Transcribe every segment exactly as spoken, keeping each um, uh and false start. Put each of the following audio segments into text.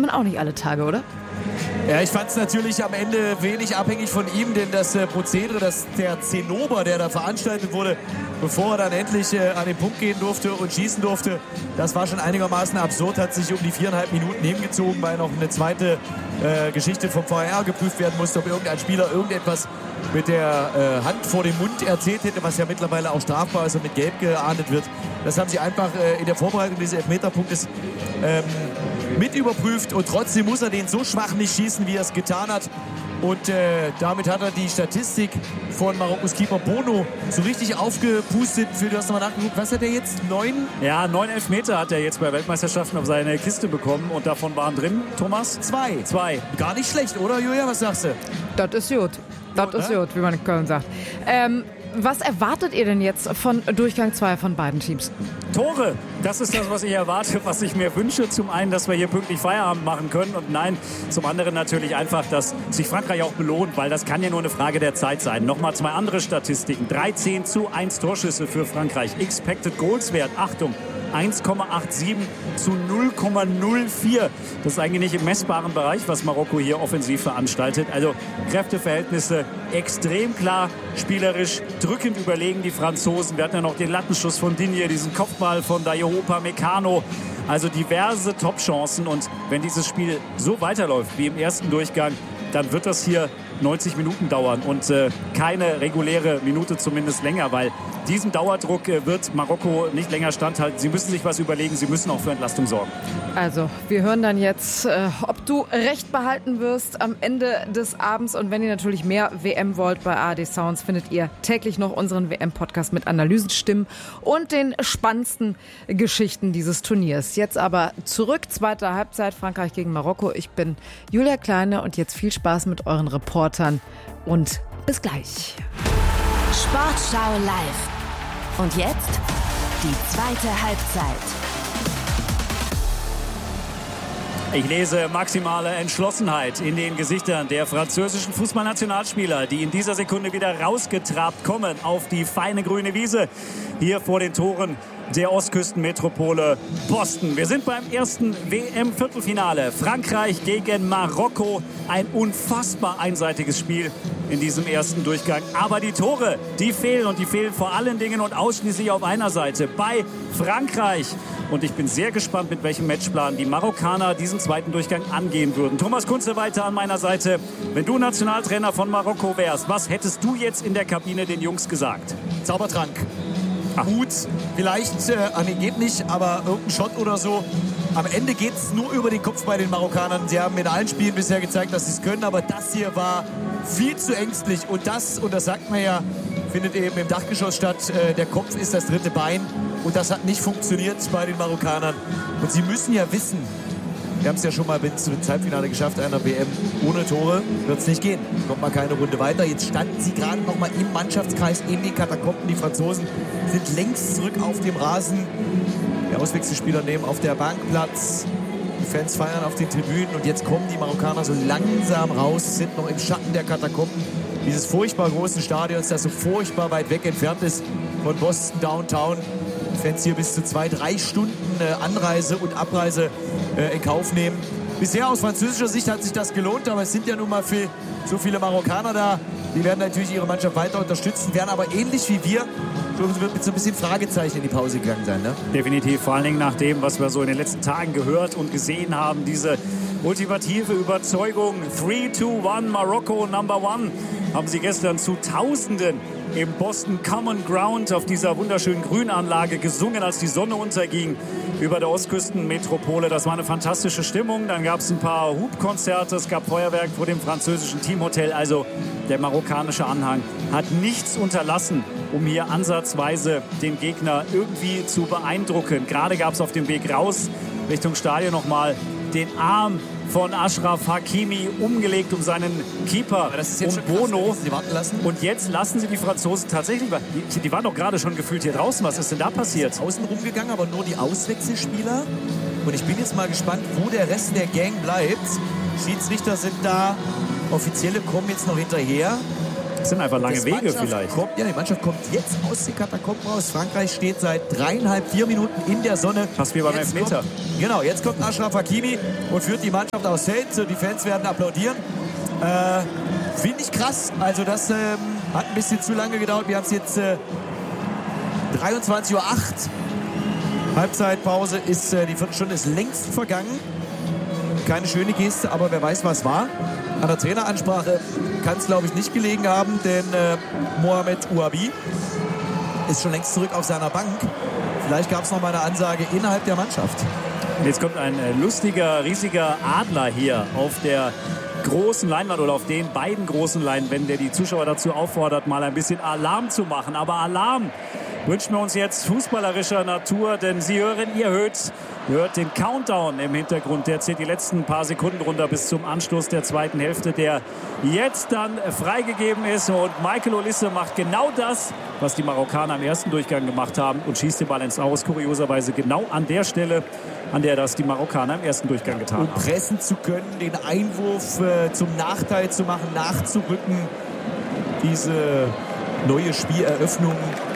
man auch nicht alle Tage, oder? Ja, ich fand es natürlich am Ende wenig abhängig von ihm, denn das äh, Prozedere, dass der Zinnober, der da veranstaltet wurde, bevor er dann endlich äh, an den Punkt gehen durfte und schießen durfte, das war schon einigermaßen absurd, hat sich um die viereinhalb Minuten hingezogen, weil noch eine zweite äh, Geschichte vom V A R geprüft werden musste, ob irgendein Spieler irgendetwas mit der äh, Hand vor dem Mund erzählt hätte, was ja mittlerweile auch strafbar ist und mit Gelb geahndet wird. Das haben sie einfach äh, in der Vorbereitung dieses Elfmeterpunktes ähm, mit überprüft und trotzdem muss er den so schwach nicht schießen, wie er es getan hat. Und äh, damit hat er die Statistik von Marokkos Keeper Bono so richtig aufgepustet. Für, du hast nochmal nachgeguckt, was hat er jetzt? Neun? Ja, neun Elfmeter hat er jetzt bei Weltmeisterschaften auf seine Kiste bekommen und davon waren drin, Thomas? Zwei. Zwei. Gar nicht schlecht, oder Julia? Was sagst du? Das ist gut. Das ist gut, wie man in Köln sagt. Ähm, was erwartet ihr denn jetzt von Durchgang zwei von beiden Teams? Tore, das ist das, was ich erwarte, was ich mir wünsche. Zum einen, dass wir hier pünktlich Feierabend machen können und nein, zum anderen natürlich einfach, dass sich Frankreich auch belohnt, weil das kann ja nur eine Frage der Zeit sein. Nochmal zwei andere Statistiken. dreizehn zu eins Torschüsse für Frankreich. Expected Goals Wert, Achtung, eins Komma siebenundachtzig zu null Komma null vier. Das ist eigentlich nicht im messbaren Bereich, was Marokko hier offensiv veranstaltet. Also Kräfteverhältnisse extrem klar, spielerisch drückend überlegen die Franzosen. Wir hatten ja noch den Lattenschuss von Digne, diesen Kopfball von Dayo Upamecano. Also diverse Top-Chancen. Und wenn dieses Spiel so weiterläuft wie im ersten Durchgang, dann wird das hier neunzig Minuten dauern und äh, keine reguläre Minute zumindest länger, weil diesem Dauerdruck äh, wird Marokko nicht länger standhalten. Sie müssen sich was überlegen, sie müssen auch für Entlastung sorgen. Also, wir hören dann jetzt, äh, ob du recht behalten wirst am Ende des Abends. Und wenn ihr natürlich mehr W M wollt, bei A R D Sounds findet ihr täglich noch unseren W M-Podcast mit Analysenstimmen und den spannendsten Geschichten dieses Turniers. Jetzt aber zurück, zweite Halbzeit, Frankreich gegen Marokko. Ich bin Julia Kleine und jetzt viel Spaß mit euren Reportern und bis gleich. Sportschau live. Und jetzt die zweite Halbzeit. Ich lese maximale Entschlossenheit in den Gesichtern der französischen Fußballnationalspieler, die in dieser Sekunde wieder rausgetrabt kommen auf die feine grüne Wiese hier vor den Toren der Ostküstenmetropole Boston. Wir sind beim ersten W M-Viertelfinale. Frankreich gegen Marokko. Ein unfassbar einseitiges Spiel in diesem ersten Durchgang. Aber die Tore, die fehlen und die fehlen vor allen Dingen und ausschließlich auf einer Seite bei Frankreich. Und ich bin sehr gespannt, mit welchem Matchplan die Marokkaner diesen zweiten Durchgang angehen würden. Thomas Kunze weiter an meiner Seite. Wenn du Nationaltrainer von Marokko wärst, was hättest du jetzt in der Kabine den Jungs gesagt? Zaubertrank. Gut, vielleicht, äh, ah, nee, geht nicht, aber irgendein Shot oder so. Am Ende geht es nur über den Kopf bei den Marokkanern. Sie haben in allen Spielen bisher gezeigt, dass sie es können, aber das hier war viel zu ängstlich. Und das, und das sagt man ja, findet eben im Dachgeschoss statt. Äh, der Kopf ist das dritte Bein und das hat nicht funktioniert bei den Marokkanern. Und sie müssen ja wissen, wir haben es ja schon mal bis ins Halbfinale geschafft, einer W M. Ohne Tore wird es nicht gehen. Kommt mal keine Runde weiter. Jetzt standen sie gerade noch mal im Mannschaftskreis in den Katakomben. Die Franzosen sind längst zurück auf dem Rasen. Die Auswechselspieler nehmen auf der Bank Platz. Die Fans feiern auf den Tribünen. Und jetzt kommen die Marokkaner so langsam raus, sind noch im Schatten der Katakomben dieses furchtbar großen Stadions, das so furchtbar weit weg entfernt ist von Boston Downtown. Fans hier bis zu zwei, drei Stunden äh, Anreise und Abreise äh, in Kauf nehmen. Bisher aus französischer Sicht hat sich das gelohnt, aber es sind ja nun mal viel, so viele Marokkaner da. Die werden natürlich ihre Mannschaft weiter unterstützen, werden aber ähnlich wie wir so, wird mit so ein bisschen Fragezeichen in die Pause gegangen sein. Ne? Definitiv, vor allen Dingen nach dem, was wir so in den letzten Tagen gehört und gesehen haben, diese ultimative Überzeugung, three, two, one, Marokko, number one, haben sie gestern zu Tausenden im Boston Common Ground auf dieser wunderschönen Grünanlage gesungen, als die Sonne unterging über der Ostküstenmetropole. Das war eine fantastische Stimmung. Dann gab es ein paar Hubkonzerte, es gab Feuerwerk vor dem französischen Teamhotel. Also der marokkanische Anhang hat nichts unterlassen, um hier ansatzweise den Gegner irgendwie zu beeindrucken. Gerade gab es auf dem Weg raus Richtung Stadion nochmal den Arm von Achraf Hakimi umgelegt um seinen Keeper, das ist jetzt um schon Bono. krass, sie warten lassen. Und jetzt lassen sie die Franzosen tatsächlich, die, die waren doch gerade schon gefühlt hier draußen. Was ist denn da passiert? Außen rumgegangen, aber nur die Auswechselspieler. Und ich bin jetzt mal gespannt, wo der Rest der Gang bleibt. Schiedsrichter sind da, Offizielle kommen jetzt noch hinterher. Das sind einfach lange Das Wege Mannschaft vielleicht. Kommt, ja, die Mannschaft kommt jetzt aus den Katakomben raus. Frankreich steht seit dreieinhalb, vier Minuten in der Sonne. Fast wie beim Jetzt Elfmeter. kommt- Genau, jetzt kommt Achraf Hakimi und führt die Mannschaft aufs Feld. Die Fans werden applaudieren. Äh, Finde ich krass. Also das ähm, hat ein bisschen zu lange gedauert. Wir haben es jetzt äh, dreiundzwanzig Uhr acht. Halbzeitpause ist, äh, die Viertelstunde ist längst vergangen. Keine schöne Geste, aber wer weiß, was war. An der Traineransprache kann es, glaube ich, nicht gelegen haben, denn äh, Mohamed Ouabi ist schon längst zurück auf seiner Bank. Vielleicht gab es noch mal eine Ansage innerhalb der Mannschaft. Und jetzt kommt ein äh, lustiger, riesiger Adler hier auf der großen Leinwand oder auf den beiden großen Leinwänden, der die Zuschauer dazu auffordert, mal ein bisschen Alarm zu machen. Aber Alarm wünschen wir uns jetzt fußballerischer Natur, denn Sie hören, ihr hört, ihr hört den Countdown im Hintergrund. Der zählt die letzten paar Sekunden runter bis zum Anschluss der zweiten Hälfte, der jetzt dann freigegeben ist. Und Michael Olise macht genau das, was die Marokkaner im ersten Durchgang gemacht haben und schießt den Ball ins Aus. Kurioserweise genau an der Stelle, an der das die Marokkaner im ersten Durchgang getan haben. Um pressen zu können, den Einwurf äh, zum Nachteil zu machen, nachzurücken. Diese neue Spieleröffnung,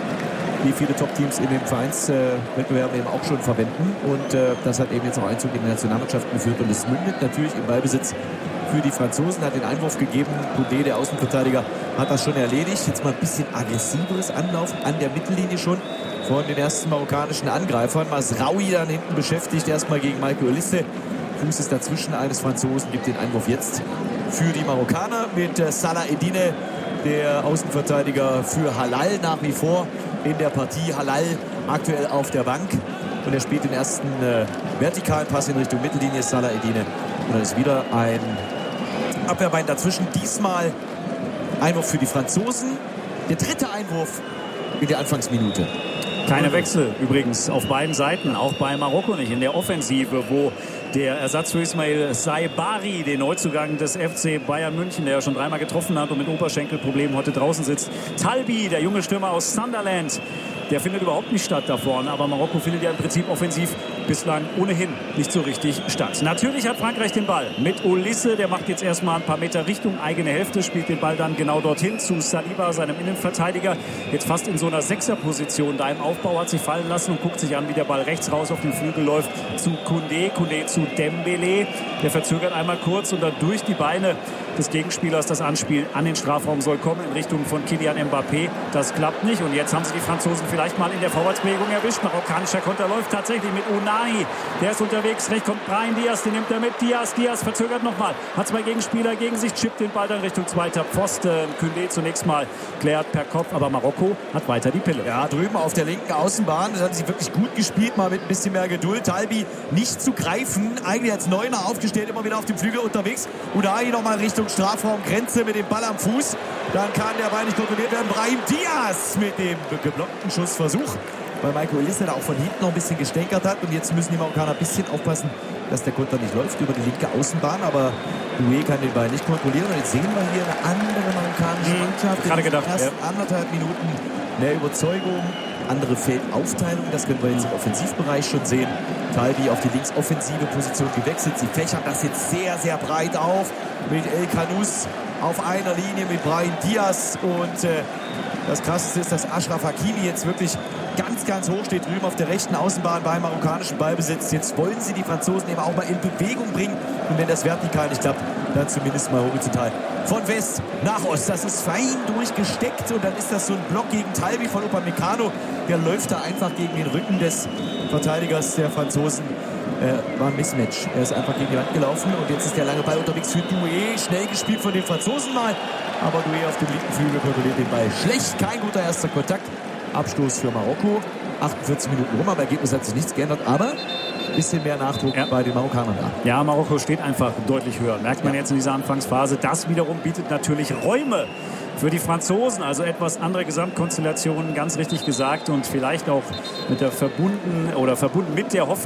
die viele Top-Teams in den Vereinswettbewerben eben auch schon verwenden. Und äh, das hat eben jetzt auch Einzug in die Nationalmannschaft geführt. Und es mündet natürlich im Ballbesitz für die Franzosen. Hat den Einwurf gegeben. Koundé, der Außenverteidiger, hat das schon erledigt. Jetzt mal ein bisschen aggressiveres Anlaufen an der Mittellinie schon von den ersten marokkanischen Angreifern. Masraoui dann hinten beschäftigt. Erstmal gegen Michael Olise. Fuß ist dazwischen eines Franzosen. Gibt den Einwurf jetzt für die Marokkaner mit äh, Salah Eddine, der Außenverteidiger für Halal nach wie vor in der Partie. Halal aktuell auf der Bank und er spielt den ersten äh, vertikalen Pass in Richtung Mittellinie. Salah Eddine und dann ist wieder ein Abwehrbein dazwischen. Diesmal Einwurf für die Franzosen. Der dritte Einwurf in der Anfangsminute. Keine Wechsel übrigens auf beiden Seiten, auch bei Marokko nicht. In der Offensive, wo der Ersatz für Ismail Saibari, den Neuzugang des F C Bayern München, der ja schon dreimal getroffen hat und mit Oberschenkelproblemen heute draußen sitzt. Talbi, der junge Stürmer aus Sunderland, der findet überhaupt nicht statt da vorne. Aber Marokko findet ja im Prinzip offensiv bislang ohnehin nicht so richtig statt. Natürlich hat Frankreich den Ball mit Olise. Der macht jetzt erstmal ein paar Meter Richtung eigene Hälfte, spielt den Ball dann genau dorthin zu Saliba, seinem Innenverteidiger. Jetzt fast in so einer Sechserposition da im Aufbau, hat sich fallen lassen und guckt sich an, wie der Ball rechts raus auf den Flügel läuft zu Koundé. Koundé zu Dembélé. Der verzögert einmal kurz und dann durch die Beine des Gegenspielers das Anspiel an den Strafraum soll kommen in Richtung von Kylian Mbappé. Das klappt nicht und jetzt haben sie die Franzosen vielleicht mal in der Vorwärtsbewegung erwischt. Marokkanischer Konter läuft tatsächlich mit Unai. Der ist unterwegs. Rechts kommt Brahim Diaz, den nimmt er mit. Diaz, Diaz verzögert nochmal. Hat zwei Gegenspieler gegen sich, chippt den Ball dann Richtung zweiter Pfosten. Koundé zunächst mal klärt per Kopf, aber Marokko hat weiter die Pille. Ja, drüben auf der linken Außenbahn, das haben sie wirklich gut gespielt, mal mit ein bisschen mehr Geduld. Talbi nicht zu greifen, eigentlich als Neuner aufgestellt, immer wieder auf dem Flügel unterwegs. Unai nochmal Richtung Strafraumgrenze mit dem Ball am Fuß. Dann kann der Ball nicht kontrolliert werden. Brahim Diaz mit dem geblockten Schussversuch, weil Michael Olise da auch von hinten noch ein bisschen gestänkert hat. Und jetzt müssen die Marokkaner ein bisschen aufpassen, dass der Konter nicht läuft über die linke Außenbahn. Aber Doué kann den Ball nicht kontrollieren. Und jetzt sehen wir hier eine andere marokkanische Mannschaft. Gerade gedacht, in den ersten ja. anderthalb Minuten mehr Überzeugung, andere Feldaufteilung. Das können wir jetzt im Offensivbereich schon sehen. Talbi auf die linksoffensive Position gewechselt. Sie fächern das jetzt sehr, sehr breit auf mit El Khanous auf einer Linie mit Brahim Diaz. Und äh, das Krasseste ist, dass Achraf Hakimi jetzt wirklich ganz, ganz hoch steht, drüben auf der rechten Außenbahn beim marokkanischen Ballbesitz. Jetzt wollen sie die Franzosen eben auch mal in Bewegung bringen. Und wenn das vertikal nicht klappt, dann zumindest mal horizontal. Von West nach Ost. Das ist fein durchgesteckt. Und dann ist das so ein Block gegen Talbi von Upamecano. Der läuft da einfach gegen den Rücken des Verteidigers der Franzosen. Äh, war ein Mismatch. Er ist einfach gegen die Wand gelaufen. Und jetzt ist der lange Ball unterwegs für Doué. Schnell gespielt von den Franzosen mal. Aber Doué auf dem linken Flügel kontrolliert den Ball schlecht. Kein guter erster Kontakt. Abstoß für Marokko. achtundvierzig Minuten rum, aber Ergebnis hat sich nichts geändert. Aber ein bisschen mehr Nachdruck ja. bei den Marokkanern da. Ja, Marokko steht einfach deutlich höher. Merkt man ja. jetzt in dieser Anfangsphase. Das wiederum bietet natürlich Räume für die Franzosen. Also etwas andere Gesamtkonstellationen, ganz richtig gesagt. Und vielleicht auch mit der verbunden oder verbunden mit der Hoffnung,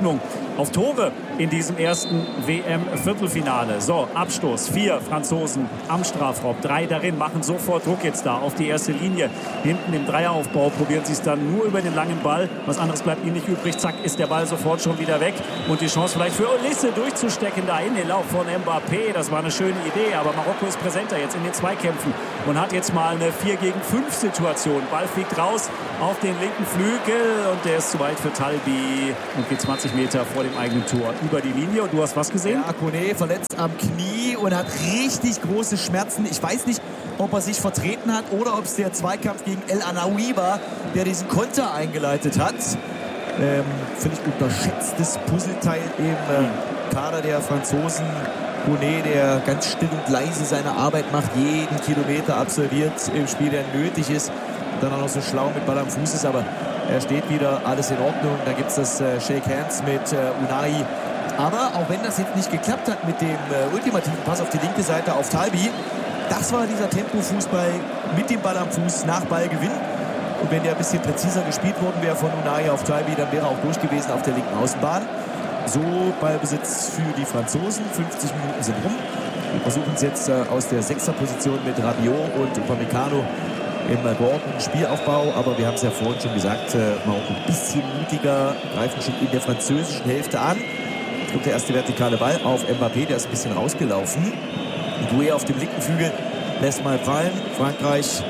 auf Tore in diesem ersten W M-Viertelfinale. So, Abstoß. Vier Franzosen am Strafraum. Drei darin machen sofort Druck jetzt da auf die erste Linie. Hinten im Dreieraufbau probieren sie es dann nur über den langen Ball. Was anderes bleibt ihnen nicht übrig. Zack, ist der Ball sofort schon wieder weg. Und die Chance vielleicht für Olise durchzustecken da in den Lauf von Mbappé. Das war eine schöne Idee. Aber Marokko ist präsenter jetzt in den Zweikämpfen und hat jetzt mal eine vier gegen fünf Situation. Ball fliegt raus auf den linken Flügel und der ist zu weit für Talbi und geht zwanzig Meter vor dem eigenen Tor über die Linie. Und du hast was gesehen? Ja, Kone verletzt am Knie und hat richtig große Schmerzen. Ich weiß nicht, ob er sich vertreten hat oder ob es der Zweikampf gegen El Anaoui war, der diesen Konter eingeleitet hat. Ähm, völlig unterschätztes Puzzleteil im äh, Kader der Franzosen. Kone, der ganz still und leise seine Arbeit macht, jeden Kilometer absolviert im Spiel, der nötig ist. Dann auch noch so schlau mit Ball am Fuß ist, aber er steht wieder, alles in Ordnung. Da gibt es das äh, Shake Hands mit äh, Unai. Aber auch wenn das jetzt nicht geklappt hat mit dem äh, ultimativen Pass auf die linke Seite auf Talbi, das war dieser Tempo-Fußball mit dem Ball am Fuß nach Ballgewinn. Und wenn der ein bisschen präziser gespielt worden wäre von Unai auf Talbi, dann wäre er auch durch gewesen auf der linken Außenbahn. So Ballbesitz für die Franzosen. fünfzig Minuten sind rum. Wir versuchen es jetzt äh, aus der Sechserposition mit Rabiot und Upamecano im geordneten Spielaufbau, aber wir haben es ja vorhin schon gesagt, äh, Marokko ein bisschen mutiger, greifen schon in der französischen Hälfte an. Jetzt kommt der erste vertikale Ball auf Mbappé, der ist ein bisschen rausgelaufen. Doué auf dem linken Flügel lässt mal fallen. Frankreich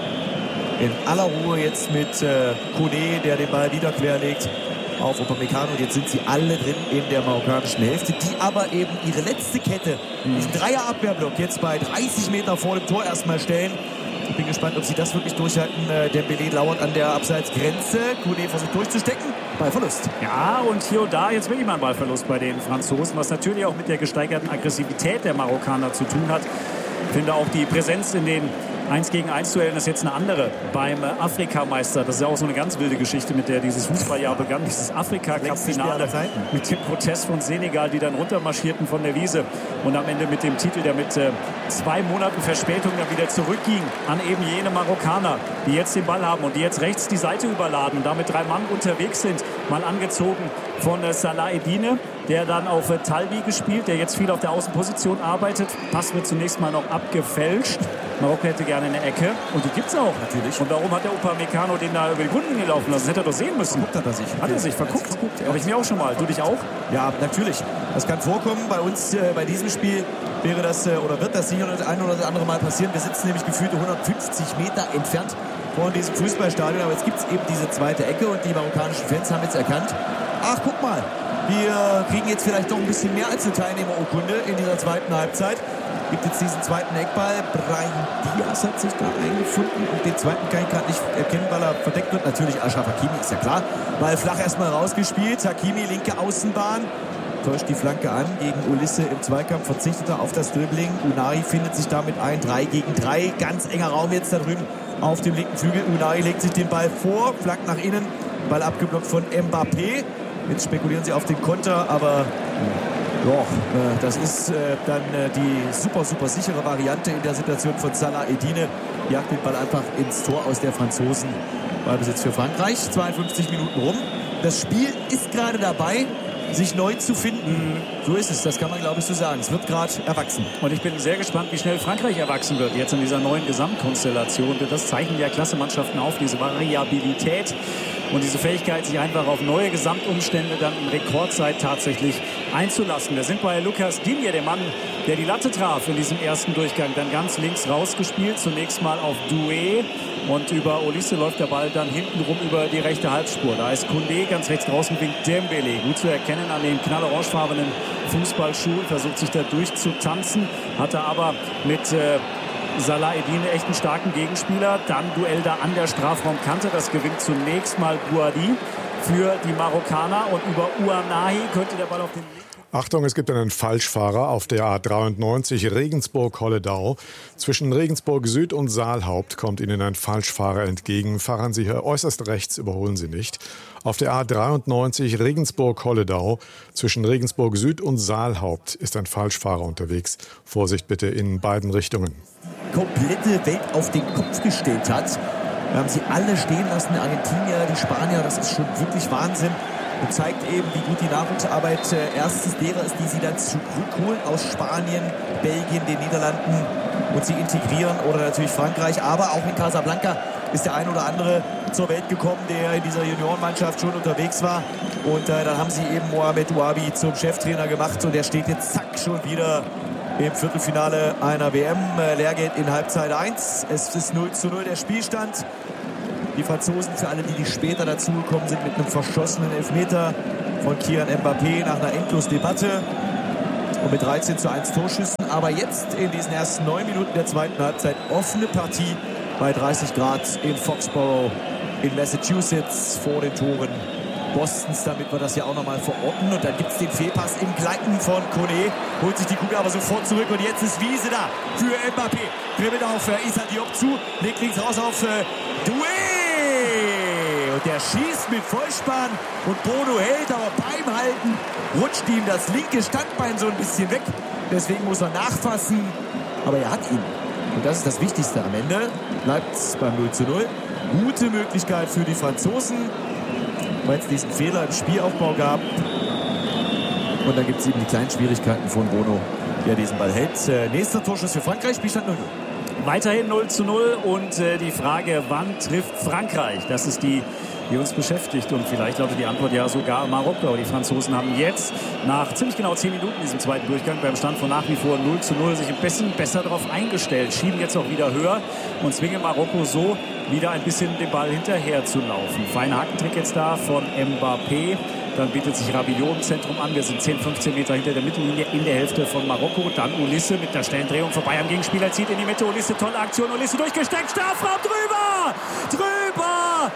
in aller Ruhe jetzt mit äh, Kone, der den Ball wieder querlegt auf Upamecano. Und jetzt sind sie alle drin in der marokkanischen Hälfte, die aber eben ihre letzte Kette, mhm. diesen Dreier-Abwehrblock jetzt bei dreißig Meter vor dem Tor erstmal stellen. Ich bin gespannt, ob sie das wirklich durchhalten. Dembélé lauert an der Abseitsgrenze. Kone versucht durchzustecken. Ballverlust. Ja, und hier und da jetzt wirklich mal ein Ballverlust bei den Franzosen, was natürlich auch mit der gesteigerten Aggressivität der Marokkaner zu tun hat. Ich finde auch die Präsenz in den eins gegen eins Duellen ist jetzt eine andere beim Afrikameister. Das ist ja auch so eine ganz wilde Geschichte, mit der dieses Fußballjahr begann. Dieses Afrika-Cup-Finale mit dem Protest von Senegal, die dann runtermarschierten von der Wiese und am Ende mit dem Titel, der mit äh, zwei Monaten Verspätung dann wieder zurückging an eben jene Marokkaner, die jetzt den Ball haben und die jetzt rechts die Seite überladen und damit drei Mann unterwegs sind. Mal angezogen von äh, Salah Eddine, der dann auf äh, Talbi gespielt, der jetzt viel auf der Außenposition arbeitet. Pass wird zunächst mal noch abgefälscht. Marokko hätte gerne eine Ecke und die gibt es auch. Natürlich. Und warum hat der Upamecano den da über die Grundlinie laufen lassen? Das hätte er doch sehen müssen. Verguckt hat er sich. Hat er sich verguckt? verguckt ja. Habe ich mir auch schon mal. Du dich auch? Ja, natürlich. Das kann vorkommen. Bei uns, äh, bei diesem Spiel wäre das, äh, oder wird das sicher das ein oder das andere Mal passieren. Wir sitzen nämlich gefühlte hundertfünfzig Meter entfernt von diesem Fußballstadion. Aber jetzt gibt es eben diese zweite Ecke und die marokkanischen Fans haben jetzt erkannt, ach, guck mal, wir kriegen jetzt vielleicht doch ein bisschen mehr als eine Teilnehmerurkunde in dieser zweiten Halbzeit. Gibt jetzt diesen zweiten Eckball. Brahim Diaz hat sich da eingefunden und den zweiten kann ich gerade nicht erkennen, weil er verdeckt wird. Natürlich Achraf Hakimi, ist ja klar. Ball flach erstmal rausgespielt. Hakimi, linke Außenbahn. Täuscht die Flanke an gegen Olise im Zweikampf. Verzichtet er auf das Dribbling. Unai findet sich damit ein. drei gegen drei. Ganz enger Raum jetzt da drüben auf dem linken Flügel. Unai legt sich den Ball vor. Flankt nach innen. Ball abgeblockt von Mbappé. Jetzt spekulieren sie auf den Konter, aber ja, das ist äh, dann äh, die super, super sichere Variante in der Situation von Salah Eddine. Jagt den Ball einfach ins Tor aus der Franzosen. Ballbesitz für Frankreich. zweiundfünfzig Minuten rum. Das Spiel ist gerade dabei, sich neu zu finden. So ist es, das kann man, glaube ich, so sagen. Es wird gerade erwachsen. Und ich bin sehr gespannt, wie schnell Frankreich erwachsen wird, jetzt in dieser neuen Gesamtkonstellation. Das zeichnen ja Klassemannschaften auf, diese Variabilität und diese Fähigkeit, sich einfach auf neue Gesamtumstände dann in Rekordzeit tatsächlich einzulassen. Wir sind bei Lucas Digne, der Mann, der die Latte traf in diesem ersten Durchgang. Dann ganz links rausgespielt, zunächst mal auf Doué. Und über Olise läuft der Ball dann hintenrum über die rechte Halbspur. Da ist Koundé ganz rechts draußen, winkt Dembélé. Gut zu erkennen an den knallorangefarbenen Fußballschuhen. Versucht sich da durchzutanzen. Hatte aber mit äh, Salah Eddine echt einen starken Gegenspieler. Dann Duell da an der Strafraumkante. Das gewinnt zunächst mal Bouhaddi für die Marokkaner. Und über Ouanahi könnte der Ball auf den... Achtung, es gibt einen Falschfahrer auf der A dreiundneunzig Regensburg-Holledau. Zwischen Regensburg Süd und Saalhaupt kommt Ihnen ein Falschfahrer entgegen. Fahren Sie hier äußerst rechts, überholen Sie nicht. Auf der A dreiundneunzig Regensburg-Holledau zwischen Regensburg Süd und Saalhaupt ist ein Falschfahrer unterwegs. Vorsicht bitte in beiden Richtungen. Komplette Welt auf den Kopf gestellt hat. Wir haben sie alle stehen lassen, die Argentinier, die Spanier, das ist schon wirklich Wahnsinn. und zeigt eben, wie gut die Nachwuchsarbeit äh, erstens derer ist, die sie dann zurückholen aus Spanien, Belgien, den Niederlanden und sie integrieren, oder natürlich Frankreich, aber auch in Casablanca ist der ein oder andere zur Welt gekommen, der in dieser Juniorenmannschaft schon unterwegs war. Und äh, dann haben sie eben Mohamed Ouabi zum Cheftrainer gemacht und der steht jetzt zack schon wieder im Viertelfinale einer W M. Äh, Lehrgeld in Halbzeit eins. Es ist null zu null der Spielstand. Die Franzosen, für alle, die, die später dazugekommen sind, mit einem verschossenen Elfmeter von Kylian Mbappé nach einer endlosen Debatte und mit dreizehn zu eins Torschüssen. Aber jetzt in diesen ersten neun Minuten der zweiten Halbzeit offene Partie bei dreißig Grad in Foxborough in Massachusetts vor den Toren Bostons, damit wir das ja auch nochmal verorten. Und dann gibt es den Fehlpass im Gleiten von Kone, holt sich die Kugel aber sofort zurück und jetzt ist Wiese da für Mbappé. Dribbelt auf äh, Issa Diop zu, legt links raus auf äh, Doué. Und der schießt mit Vollspann und Bono hält, aber beim Halten rutscht ihm das linke Standbein so ein bisschen weg. Deswegen muss er nachfassen, aber er hat ihn. Und das ist das Wichtigste am Ende. Bleibt es beim null zu null. Gute Möglichkeit für die Franzosen, weil es diesen Fehler im Spielaufbau gab. Und dann gibt es eben die kleinen Schwierigkeiten von Bono, der diesen Ball hält. Äh, nächster Torschuss für Frankreich, Spielstand null null. Weiterhin null zu null und äh, die Frage, wann trifft Frankreich? Das ist die, die uns beschäftigt. Und vielleicht lautet die Antwort ja sogar Marokko. Die Franzosen haben jetzt nach ziemlich genau zehn Minuten in diesem zweiten Durchgang beim Stand von nach wie vor null zu null sich ein bisschen besser darauf eingestellt. Schieben jetzt auch wieder höher und zwingen Marokko so wieder ein bisschen den Ball hinterher zu laufen. Feiner Hackentrick jetzt da von Mbappé. Dann bietet sich Rabiot im Zentrum an. Wir sind zehn, fünfzehn Meter hinter der Mittellinie in der Hälfte von Marokko. Dann Ulisse mit der schnellen Drehung vorbei am Gegenspieler, zieht in die Mitte. Ulisse, tolle Aktion. Ulisse durchgesteckt. Strafraum drüber. Drüber.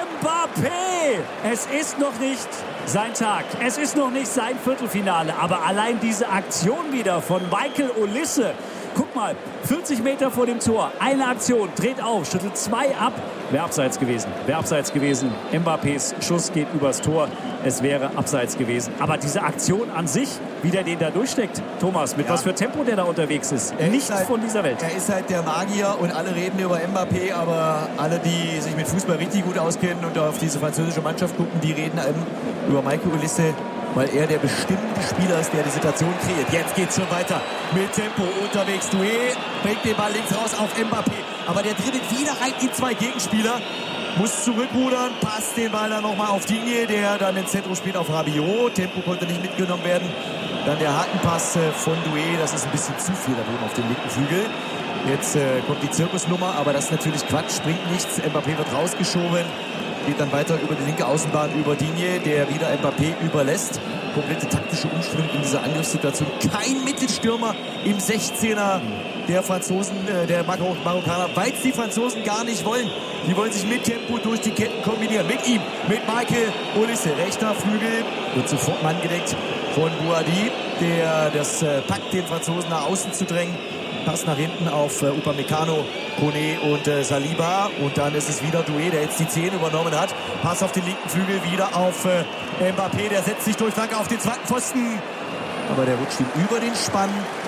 Mbappé. Es ist noch nicht sein Tag. Es ist noch nicht sein Viertelfinale. Aber allein diese Aktion wieder von Michael Ulisse. Guck mal, vierzig Meter vor dem Tor, eine Aktion, dreht auf, schüttelt zwei ab. Wäre abseits gewesen, wäre abseits gewesen. Mbappés Schuss geht übers Tor, es wäre abseits gewesen. Aber diese Aktion an sich, wie der den da durchsteckt, Thomas, mit ja. was für Tempo der da unterwegs ist, er nichts ist halt, von dieser Welt. Er ist halt der Magier und alle reden über Mbappé, aber alle, die sich mit Fußball richtig gut auskennen und auf diese französische Mannschaft gucken, die reden über Michael Ulisse, weil er der bestimmte Spieler ist, der die Situation kreiert. Jetzt geht's schon weiter mit Tempo unterwegs. Doué bringt den Ball links raus auf Mbappé. Aber der dribbelt wieder rein in zwei Gegenspieler. Muss zurückrudern, passt den Ball dann nochmal auf Digne, der dann ins Zentrum spielt auf Rabiot. Tempo konnte nicht mitgenommen werden. Dann der Hakenpass von Doué. Das ist ein bisschen zu viel da oben auf dem linken Flügel. Jetzt äh, kommt die Zirkusnummer, aber das ist natürlich Quatsch, bringt nichts. Mbappé wird rausgeschoben. Geht dann weiter über die linke Außenbahn über Digne, der wieder Mbappé überlässt. Komplette taktische Umstellung in dieser Angriffssituation. Kein Mittelstürmer im sechzehner der Franzosen, äh, der Marok- Marokkaner, weil es die Franzosen gar nicht wollen. Die wollen sich mit Tempo durch die Ketten kombinieren. Mit ihm, mit Michael Ulisse. Rechter Flügel wird sofort Mann gedeckt von Bouhaddi, der das äh, packt, den Franzosen nach außen zu drängen. Pass nach hinten auf äh, Upamecano, Kone und äh, Saliba. Und dann ist es wieder Doué, der jetzt die zehn übernommen hat. Pass auf den linken Flügel wieder auf äh, Mbappé. Der setzt sich durch, Flanke auf den zweiten Pfosten. Aber der rutscht ihm über den Spann.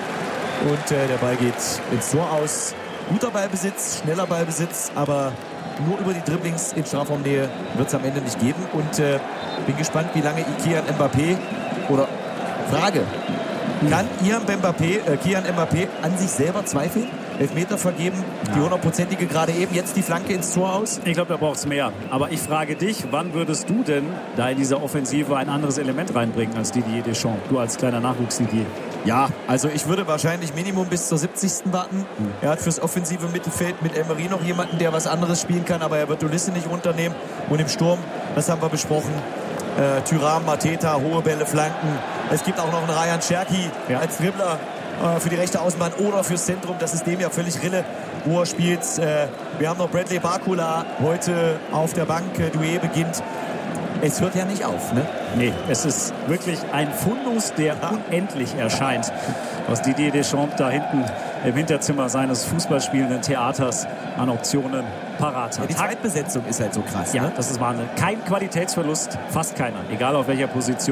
Und äh, der Ball geht ins Tor aus. Guter Ballbesitz, schneller Ballbesitz. Aber nur über die Dribblings in Strafraumnähe wird es am Ende nicht geben. Und äh, bin gespannt, wie lange Kylian Mbappé oder Frage. Kann Kylian Mbappé, äh, Kylian Mbappé an sich selber zweifeln? Elfmeter vergeben, ja. Die hundertprozentige gerade eben, jetzt die Flanke ins Tor aus? Ich glaube, da braucht es mehr. Aber ich frage dich, wann würdest du denn da in dieser Offensive ein anderes Element reinbringen als Didier Deschamps? Du als kleiner Nachwuchs-Didier. Ja, also ich würde wahrscheinlich Minimum bis zur siebzigsten warten. Hm. Er hat fürs offensive Mittelfeld mit Emery noch jemanden, der was anderes spielen kann, aber er wird Ulisse nicht runternehmen. Und im Sturm, das haben wir besprochen, äh, Thuram, Mateta, hohe Bälle, Flanken. Es gibt auch noch einen Ryan Cherki ja. als Dribbler äh, für die rechte Außenbahn oder fürs Zentrum. Das ist dem ja völlig Rille, wo er spielt. Äh, wir haben noch Bradley Barcola heute auf der Bank. Äh, Doué beginnt. Es hört ja nicht auf, ne? Nee, es ist wirklich ein Fundus, der ja. unendlich erscheint. Was Didier Deschamps da hinten im Hinterzimmer seines fußballspielenden Theaters an Optionen parat hat. Ja, die Zweitbesetzung ist halt so krass. Ja, ne? das ist Wahnsinn. Kein Qualitätsverlust, fast keiner. Egal auf welcher Position.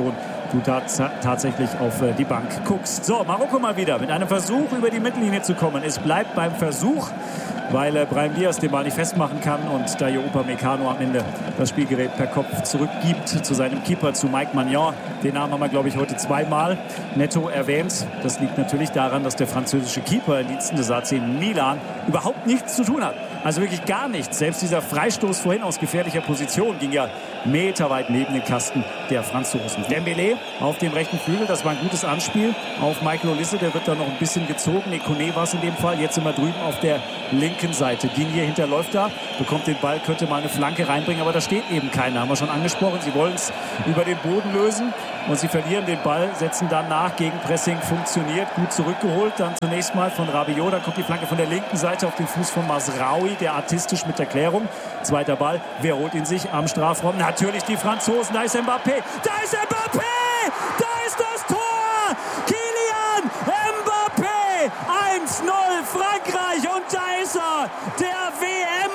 du da tatsächlich auf äh, die Bank guckst. So, Marokko mal wieder mit einem Versuch, über die Mittellinie zu kommen. Es bleibt beim Versuch, weil äh, Brahim Diaz den Ball nicht festmachen kann und Dayo Upamecano am Ende das Spielgerät per Kopf zurückgibt zu seinem Keeper, zu Mike Maignan. Den Namen haben wir, glaube ich, heute zweimal netto erwähnt. Das liegt natürlich daran, dass der französische Keeper in Diensten des A C Milan überhaupt nichts zu tun hat. Also wirklich gar nichts. Selbst dieser Freistoß vorhin aus gefährlicher Position ging ja meterweit neben den Kasten der Franzosen. Dembélé auf dem rechten Flügel, das war ein gutes Anspiel auf Michael Olise, der wird da noch ein bisschen gezogen. Ekone war es in dem Fall. Jetzt sind wir drüben auf der linken Seite. Digne hinterläuft da, bekommt den Ball, könnte mal eine Flanke reinbringen, aber da steht eben keiner. Haben wir schon angesprochen. Sie wollen es über den Boden lösen und sie verlieren den Ball, setzen dann nach. Gegenpressing funktioniert, gut zurückgeholt. Dann zunächst mal von Rabiot, dann kommt die Flanke von der linken Seite auf den Fuß von Mazraoui, der artistisch mit der Klärung. Zweiter Ball, wer holt ihn sich am Strafraum? Natürlich die Franzosen, da ist Mbappé, da ist Mbappé, da ist das Tor! Kylian Mbappé, eins null Frankreich und da ist er, der W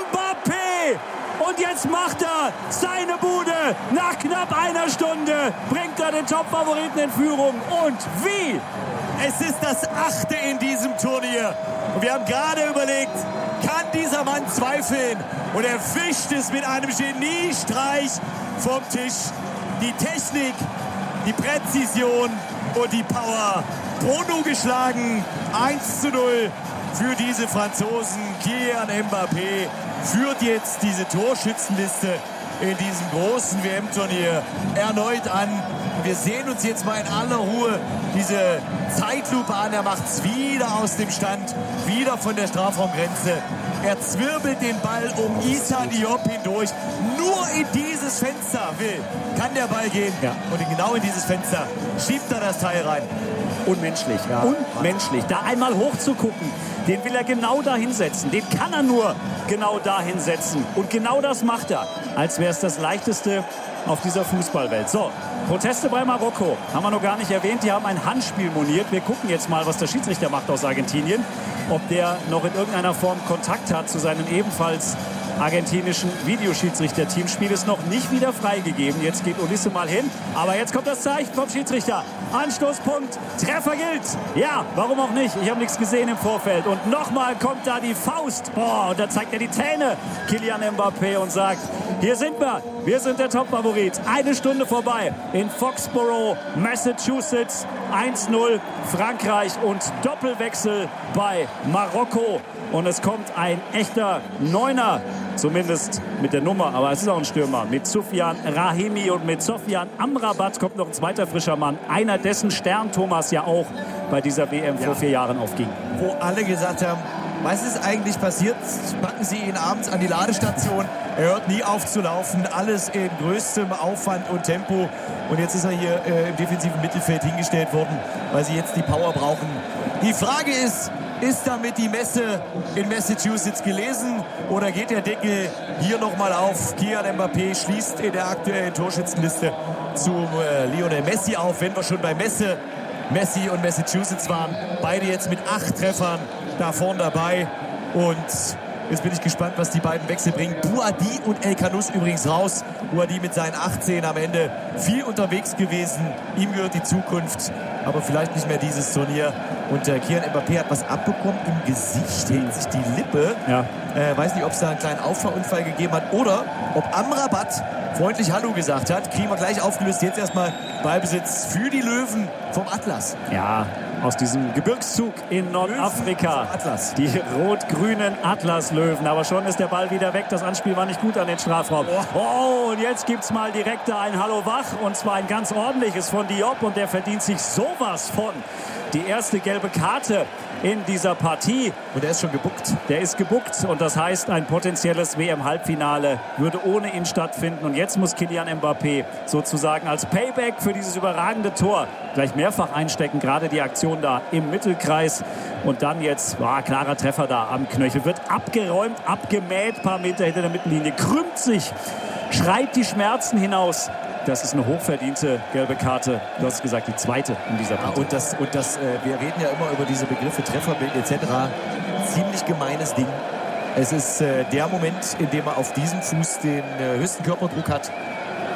M-Mbappé. Und jetzt macht er seine Bude. Nach knapp einer Stunde bringt er den Top-Favoriten in Führung. Und wie? Es ist das achte in diesem Turnier. Und wir haben gerade überlegt, kann dieser Mann zweifeln? Und er fischt es mit einem Geniestreich vom Tisch. Die Technik, die Präzision und die Power. Bono geschlagen. eins zu null für diese Franzosen. Kylian Mbappé führt jetzt diese Torschützenliste in diesem großen W M-Turnier erneut an. Wir sehen uns jetzt mal in aller Ruhe diese Zeitlupe an. Er macht es wieder aus dem Stand, wieder von der Strafraumgrenze. Er zwirbelt den Ball um Issa Diop hindurch. Nur in dieses Fenster will, kann der Ball gehen. Ja. Und genau in dieses Fenster schiebt er das Teil rein. Unmenschlich, ja. Unmenschlich. Da einmal hoch zu gucken, den will er genau da hinsetzen. Den kann er nur genau da hinsetzen. Und genau das macht er, als wäre es das Leichteste auf dieser Fußballwelt. So, Proteste bei Marokko haben wir noch gar nicht erwähnt. Die haben ein Handspiel moniert. Wir gucken jetzt mal, was der Schiedsrichter macht aus Argentinien. Ob der noch in irgendeiner Form Kontakt hat zu seinem ebenfalls argentinischen Videoschiedsrichter-Team. Spiel ist noch nicht wieder freigegeben. Jetzt geht Olise mal hin. Aber jetzt kommt das Zeichen vom Schiedsrichter. Anstoßpunkt. Treffer gilt. Ja, warum auch nicht? Ich habe nichts gesehen im Vorfeld. Und nochmal kommt da die Faust. Oh, und da zeigt er die Zähne, Kylian Mbappé, und sagt, hier sind wir. Wir sind der Top-Favorit. Eine Stunde vorbei in Foxborough, Massachusetts. eins null Frankreich und Doppelwechsel bei Marokko. Und es kommt ein echter Neuner, zumindest mit der Nummer, aber es ist auch ein Stürmer. Mit Soufiane Rahimi und mit Sofiane Amrabat kommt noch ein zweiter frischer Mann. Einer, dessen Stern Thomas ja auch bei dieser W M ja vor vier Jahren aufging. Wo alle gesagt haben, was ist eigentlich passiert? Packen sie ihn abends an die Ladestation. Er hört nie auf zu laufen. Alles in größtem Aufwand und Tempo. Und jetzt ist er hier äh, im defensiven Mittelfeld hingestellt worden, weil sie jetzt die Power brauchen. Die Frage ist, ist damit die Messe in Massachusetts gelesen oder geht der Deckel hier nochmal auf? Kylian Mbappé schließt in der aktuellen Torschützenliste zu äh, Lionel Messi auf. Wenn wir schon bei Messe, Messi und Massachusetts waren, beide jetzt mit acht Treffern da vorne dabei. Und jetzt bin ich gespannt, was die beiden Wechsel bringen. Bouhaddi und El Khanous übrigens raus. Bouhaddi mit seinen achtzehn am Ende viel unterwegs gewesen. Ihm gehört die Zukunft, aber vielleicht nicht mehr dieses Turnier. Und äh, Kylian Mbappé hat was abbekommen im Gesicht, hält sich die Lippe. Ja. Äh, weiß nicht, ob es da einen kleinen Auffahrunfall gegeben hat oder ob Amrabat freundlich Hallo gesagt hat. Kriegen wir gleich aufgelöst. Jetzt erstmal Ballbesitz für die Löwen vom Atlas. Ja, aus diesem Gebirgszug in Nordafrika. Atlas. Die rot-grünen Atlas-Löwen. Aber schon ist der Ball wieder weg. Das Anspiel war nicht gut an den Strafraum. Oh, und jetzt gibt es mal direkt da ein Hallo wach. Und zwar ein ganz ordentliches von Diop. Und der verdient sich sowas von. Die erste gelbe Karte in dieser Partie. Und er ist schon gebuckt. Der ist gebuckt. Und das heißt, ein potenzielles W M-Halbfinale würde ohne ihn stattfinden. Und jetzt muss Kylian Mbappé sozusagen als Payback für dieses überragende Tor gleich mehrfach einstecken. Gerade die Aktion da im Mittelkreis. Und dann jetzt, oh, klarer Treffer da am Knöchel. Wird abgeräumt, abgemäht, ein paar Meter hinter der Mittellinie. Krümmt sich, schreit die Schmerzen hinaus. Das ist eine hochverdiente gelbe Karte. Du hast gesagt, die zweite in dieser Partie. Ja, und das, und das, äh, wir reden ja immer über diese Begriffe Trefferbild et cetera. Ziemlich gemeines Ding. Es ist äh, der Moment, in dem er auf diesem Fuß den äh, höchsten Körperdruck hat.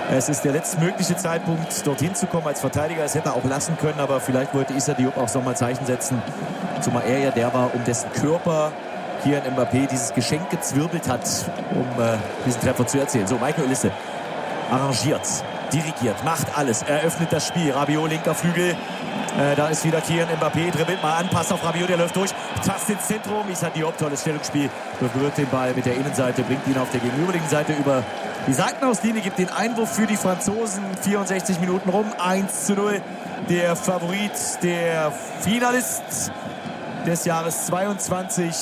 Es ist der letztmögliche Zeitpunkt, dorthin zu kommen als Verteidiger. Es hätte er auch lassen können, aber vielleicht wollte Issa Diop auch so mal Zeichen setzen. Zumal er ja der war, um dessen Körper Kylian Mbappé dieses Geschenk gezwirbelt hat, um äh, diesen Treffer zu erzielen. So, Michael Olise arrangiert, dirigiert, macht alles, eröffnet das Spiel. Rabiot, linker Flügel. Äh, da ist wieder Kylian Mbappé, dribbelt mal an, Pass auf Rabiot, der läuft durch, Tast ins Zentrum. Issa Diop, tolles Stellungsspiel, berührt den Ball mit der Innenseite, bringt ihn auf der gegenüberliegenden Seite über die Seitenauslinie, gibt den Einwurf für die Franzosen. vierundsechzig Minuten rum, eins zu null. Der Favorit, der Finalist des Jahres zweiundzwanzig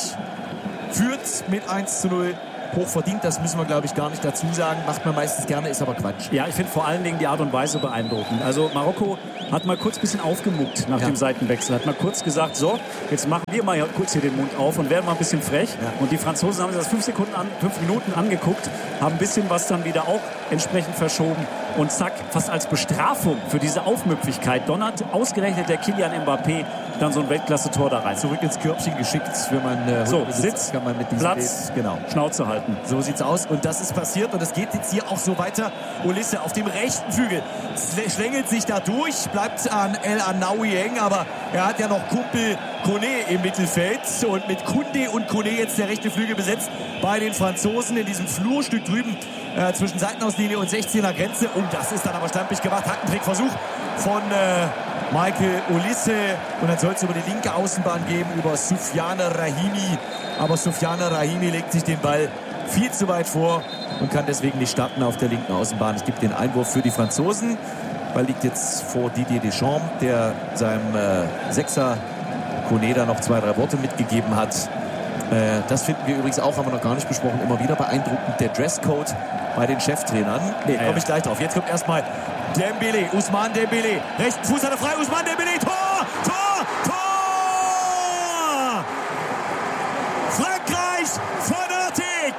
führt mit eins zu null. Hochverdient, das müssen wir, glaube ich, gar nicht dazu sagen. Macht man meistens gerne, ist aber Quatsch. Ja, ich finde vor allen Dingen die Art und Weise beeindruckend. Also Marokko hat mal kurz ein bisschen aufgemuckt nach ja. dem Seitenwechsel. Hat mal kurz gesagt, so, jetzt machen wir mal kurz hier den Mund auf und werden mal ein bisschen frech. Ja. Und die Franzosen haben sich das fünf Sekunden an, fünf Minuten angeguckt, haben ein bisschen was dann wieder auch entsprechend verschoben. Und zack, fast als Bestrafung für diese Aufmüpfigkeit donnert ausgerechnet der Kylian Mbappé dann so ein Weltklasse-Tor da rein. Zurück ins Körbchen geschickt, wenn man äh, so sitzt, kann man mit diesem Platz, Bild, genau, Schnauze halten. So sieht's aus und das ist passiert und es geht jetzt hier auch so weiter. Olise auf dem rechten Flügel schlängelt sich da durch, bleibt an El Anaoui hängen, aber er hat ja noch Kumpel Koné im Mittelfeld und mit Koundé und Koné jetzt der rechte Flügel besetzt bei den Franzosen in diesem Flurstück drüben äh, zwischen Seitenauslinie und sechzehner Grenze. Und das ist dann aber schlampig gemacht. Hackentrickversuch von äh, Michael Olise und dann soll es über die linke Außenbahn geben, über Soufiane Rahimi. Aber Soufiane Rahimi legt sich den Ball viel zu weit vor und kann deswegen nicht starten auf der linken Außenbahn. Es gibt den Einwurf für die Franzosen. Der Ball liegt jetzt vor Didier Deschamps, der seinem äh, Sechser Koné da noch zwei, drei Worte mitgegeben hat. Äh, das finden wir übrigens auch, haben wir noch gar nicht besprochen, immer wieder beeindruckend. Der Dresscode bei den Cheftrainern. Nee, komme ich gleich drauf. Jetzt kommt erstmal Dembélé, Ousmane Dembélé. Rechten Fuß hat er frei, Ousmane Dembélé. Tor, Tor, Tor! Frankreich Fanatik.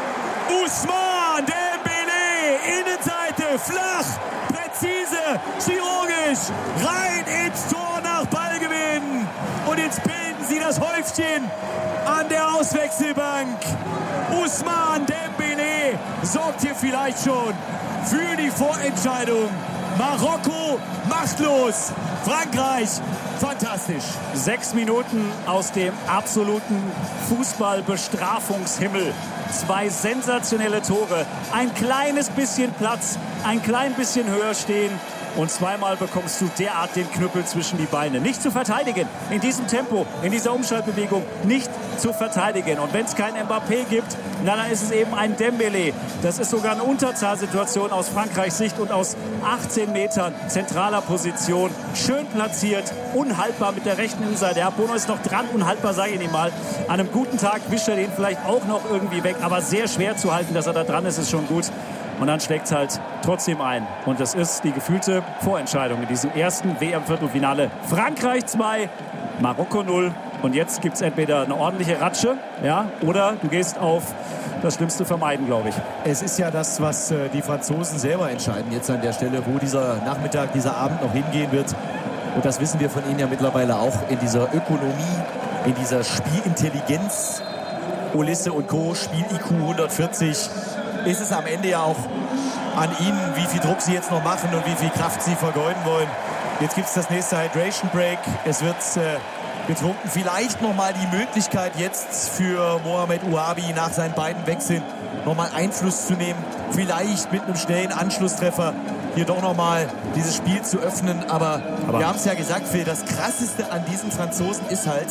Ousmane Dembélé, Innenseite, flach, präzise, chirurgisch, rein ins Tor nach Ballgewinn. Und jetzt bilden sie das Häufchen an der Auswechselbank. Ousmane Dembélé sorgt hier vielleicht schon für die Vorentscheidung. Marokko machtlos, Frankreich fantastisch. Sechs Minuten aus dem absoluten Fußballbestrafungshimmel. Zwei sensationelle Tore, ein kleines bisschen Platz, ein klein bisschen höher stehen. Und zweimal bekommst du derart den Knüppel zwischen die Beine. Nicht zu verteidigen, in diesem Tempo, in dieser Umschaltbewegung, nicht zu verteidigen. Und wenn es keinen Mbappé gibt, na, dann ist es eben ein Dembélé. Das ist sogar eine Unterzahlsituation aus Frankreichs Sicht und aus achtzehn Metern zentraler Position. Schön platziert, unhaltbar mit der rechten Innenseite. Ja, Bono ist noch dran, unhaltbar, sage ich Ihnen mal. An einem guten Tag wischt er den vielleicht auch noch irgendwie weg, aber sehr schwer zu halten, dass er da dran ist, ist schon gut. Und dann schlägt es halt trotzdem ein. Und das ist die gefühlte Vorentscheidung in diesem ersten W M-Viertelfinale. Frankreich zwei, Marokko null. Und jetzt gibt es entweder eine ordentliche Ratsche, ja, oder du gehst auf das Schlimmste vermeiden, glaube ich. Es ist ja das, was äh, die Franzosen selber entscheiden jetzt an der Stelle, wo dieser Nachmittag, dieser Abend noch hingehen wird. Und das wissen wir von ihnen ja mittlerweile auch in dieser Ökonomie, in dieser Spielintelligenz. Olise und Co., Spiel-I Q hundertvierzig. Ist es am Ende ja auch an ihnen, wie viel Druck sie jetzt noch machen und wie viel Kraft sie vergeuden wollen. Jetzt gibt es das nächste Hydration Break. Es wird äh, getrunken. Vielleicht nochmal die Möglichkeit jetzt für Mohamed Ouabi nach seinen beiden Wechseln nochmal Einfluss zu nehmen. Vielleicht mit einem schnellen Anschlusstreffer hier doch nochmal dieses Spiel zu öffnen. Aber, Aber wir haben es ja gesagt, Phil, das Krasseste an diesen Franzosen ist halt,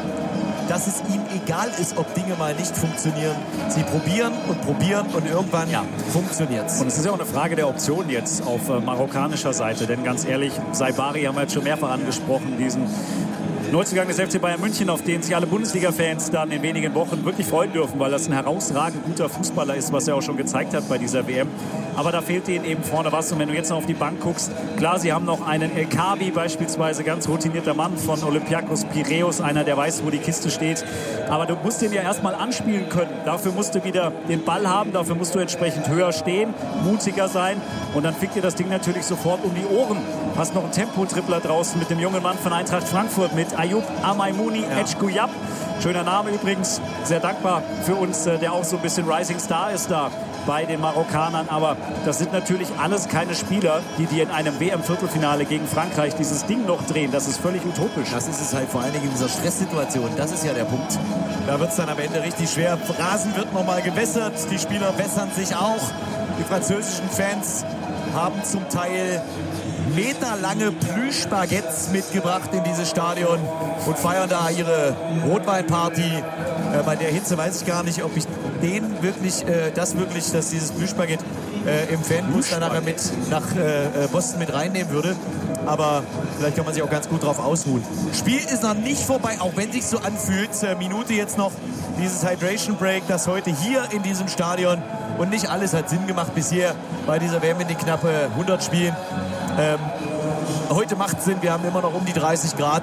dass es ihm egal ist, ob Dinge mal nicht funktionieren. Sie probieren und probieren und irgendwann ja. funktioniert es. Und es ist ja auch eine Frage der Option jetzt auf äh, marokkanischer Seite. Denn ganz ehrlich, Saibari haben wir jetzt schon mehrfach angesprochen, diesen Neuzugang des F C Bayern München, auf den sich alle Bundesliga-Fans dann in wenigen Wochen wirklich freuen dürfen, weil das ein herausragend guter Fußballer ist, was er auch schon gezeigt hat bei dieser W M. Aber da fehlt ihnen eben vorne was. Und wenn du jetzt noch auf die Bank guckst, klar, sie haben noch einen El Kaabi beispielsweise, ganz routinierter Mann von Olympiakos Piräus, einer, der weiß, wo die Kiste steht. Aber du musst den ja erstmal anspielen können. Dafür musst du wieder den Ball haben, dafür musst du entsprechend höher stehen, mutiger sein. Und dann fickt dir das Ding natürlich sofort um die Ohren. Hast noch einen Tempo-Tripler draußen mit dem jungen Mann von Eintracht Frankfurt, mit Ayoub Amaimouni ja. Edjguyab. Schöner Name übrigens, sehr dankbar für uns, der auch so ein bisschen Rising Star ist da bei den Marokkanern. Aber das sind natürlich alles keine Spieler, die dir in einem W M-Viertelfinale gegen Frankreich dieses Ding noch drehen. Das ist völlig utopisch. Das ist es halt vor allen Dingen in dieser Stresssituation. Das ist ja der Punkt. Da wird es dann am Ende richtig schwer. Rasen wird nochmal gewässert. Die Spieler wässern sich auch. Die französischen Fans haben zum Teil meterlange Plüschbaguettes mitgebracht in dieses Stadion und feiern da ihre Rotweinparty. Äh, bei der Hitze weiß ich gar nicht, ob ich den wirklich, äh, das wirklich, dass dieses Plüschbaguette äh, im Fanbus dann nachher mit nach äh, Boston mit reinnehmen würde. Aber vielleicht kann man sich auch ganz gut drauf ausruhen. Spiel ist noch nicht vorbei, auch wenn sich so anfühlt. Äh, Minute jetzt noch dieses Hydration Break, das heute hier in diesem Stadion, und nicht alles hat Sinn gemacht bisher bei dieser W M in den knappe hundert Spielen. Ähm, heute macht es Sinn, wir haben immer noch um die dreißig Grad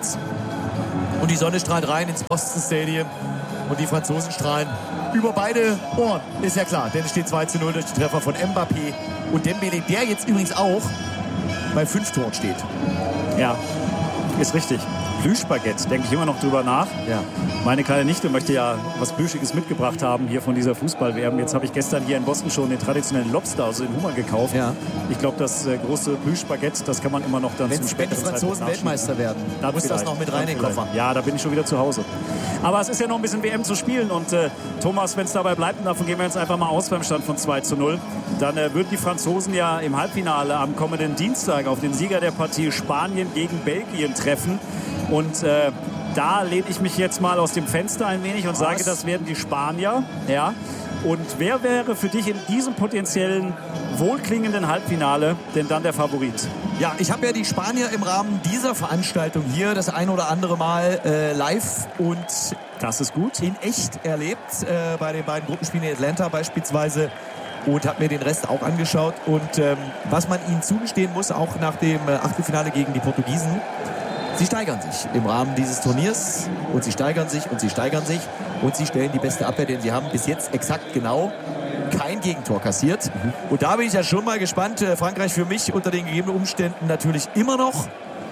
und die Sonne strahlt rein ins Boston Stadium und die Franzosen strahlen über beide Ohren, ist ja klar, denn es steht zwei zu null durch die Treffer von Mbappé und Dembélé, der jetzt übrigens auch bei fünf Toren steht. Ja, ist richtig. Plüschbaguette, denke ich immer noch drüber nach. Ja. Meine kleine Nichte möchte ja was Plüschiges mitgebracht haben hier von dieser Fußball-W M. Jetzt habe ich gestern hier in Boston schon den traditionellen Lobster, also den Hummer, gekauft. Ja. Ich glaube, das äh, große Plüschbaguette, das kann man immer noch dann Wenn zum die späteren Franzosen Weltmeister werden, dann muss das vielleicht. noch mit rein in den Koffer. Ja, da bin ich schon wieder zu Hause. Aber es ist ja noch ein bisschen W M zu spielen und äh, Thomas, wenn es dabei bleibt, und davon gehen wir jetzt einfach mal aus beim Stand von zwei zu null, dann äh, würden die Franzosen ja im Halbfinale am kommenden Dienstag auf den Sieger der Partie Spanien gegen Belgien treffen. Und äh, da lehne ich mich jetzt mal aus dem Fenster ein wenig und Was? sage, das werden die Spanier. Ja. Und wer wäre für dich in diesem potenziellen wohlklingenden Halbfinale denn dann der Favorit? Ja, ich habe ja die Spanier im Rahmen dieser Veranstaltung hier das ein oder andere Mal äh, live und das ist gut in echt erlebt, äh, bei den beiden Gruppenspielen in Atlanta beispielsweise, und habe mir den Rest auch angeschaut. Und ähm, was man ihnen zugestehen muss, auch nach dem äh, Achtelfinale gegen die Portugiesen, sie steigern sich im Rahmen dieses Turniers und sie steigern sich und sie steigern sich und sie stellen die beste Abwehr, denn sie haben bis jetzt exakt genau kein Gegentor kassiert. Mhm. Und da bin ich ja schon mal gespannt. Frankreich für mich unter den gegebenen Umständen natürlich immer noch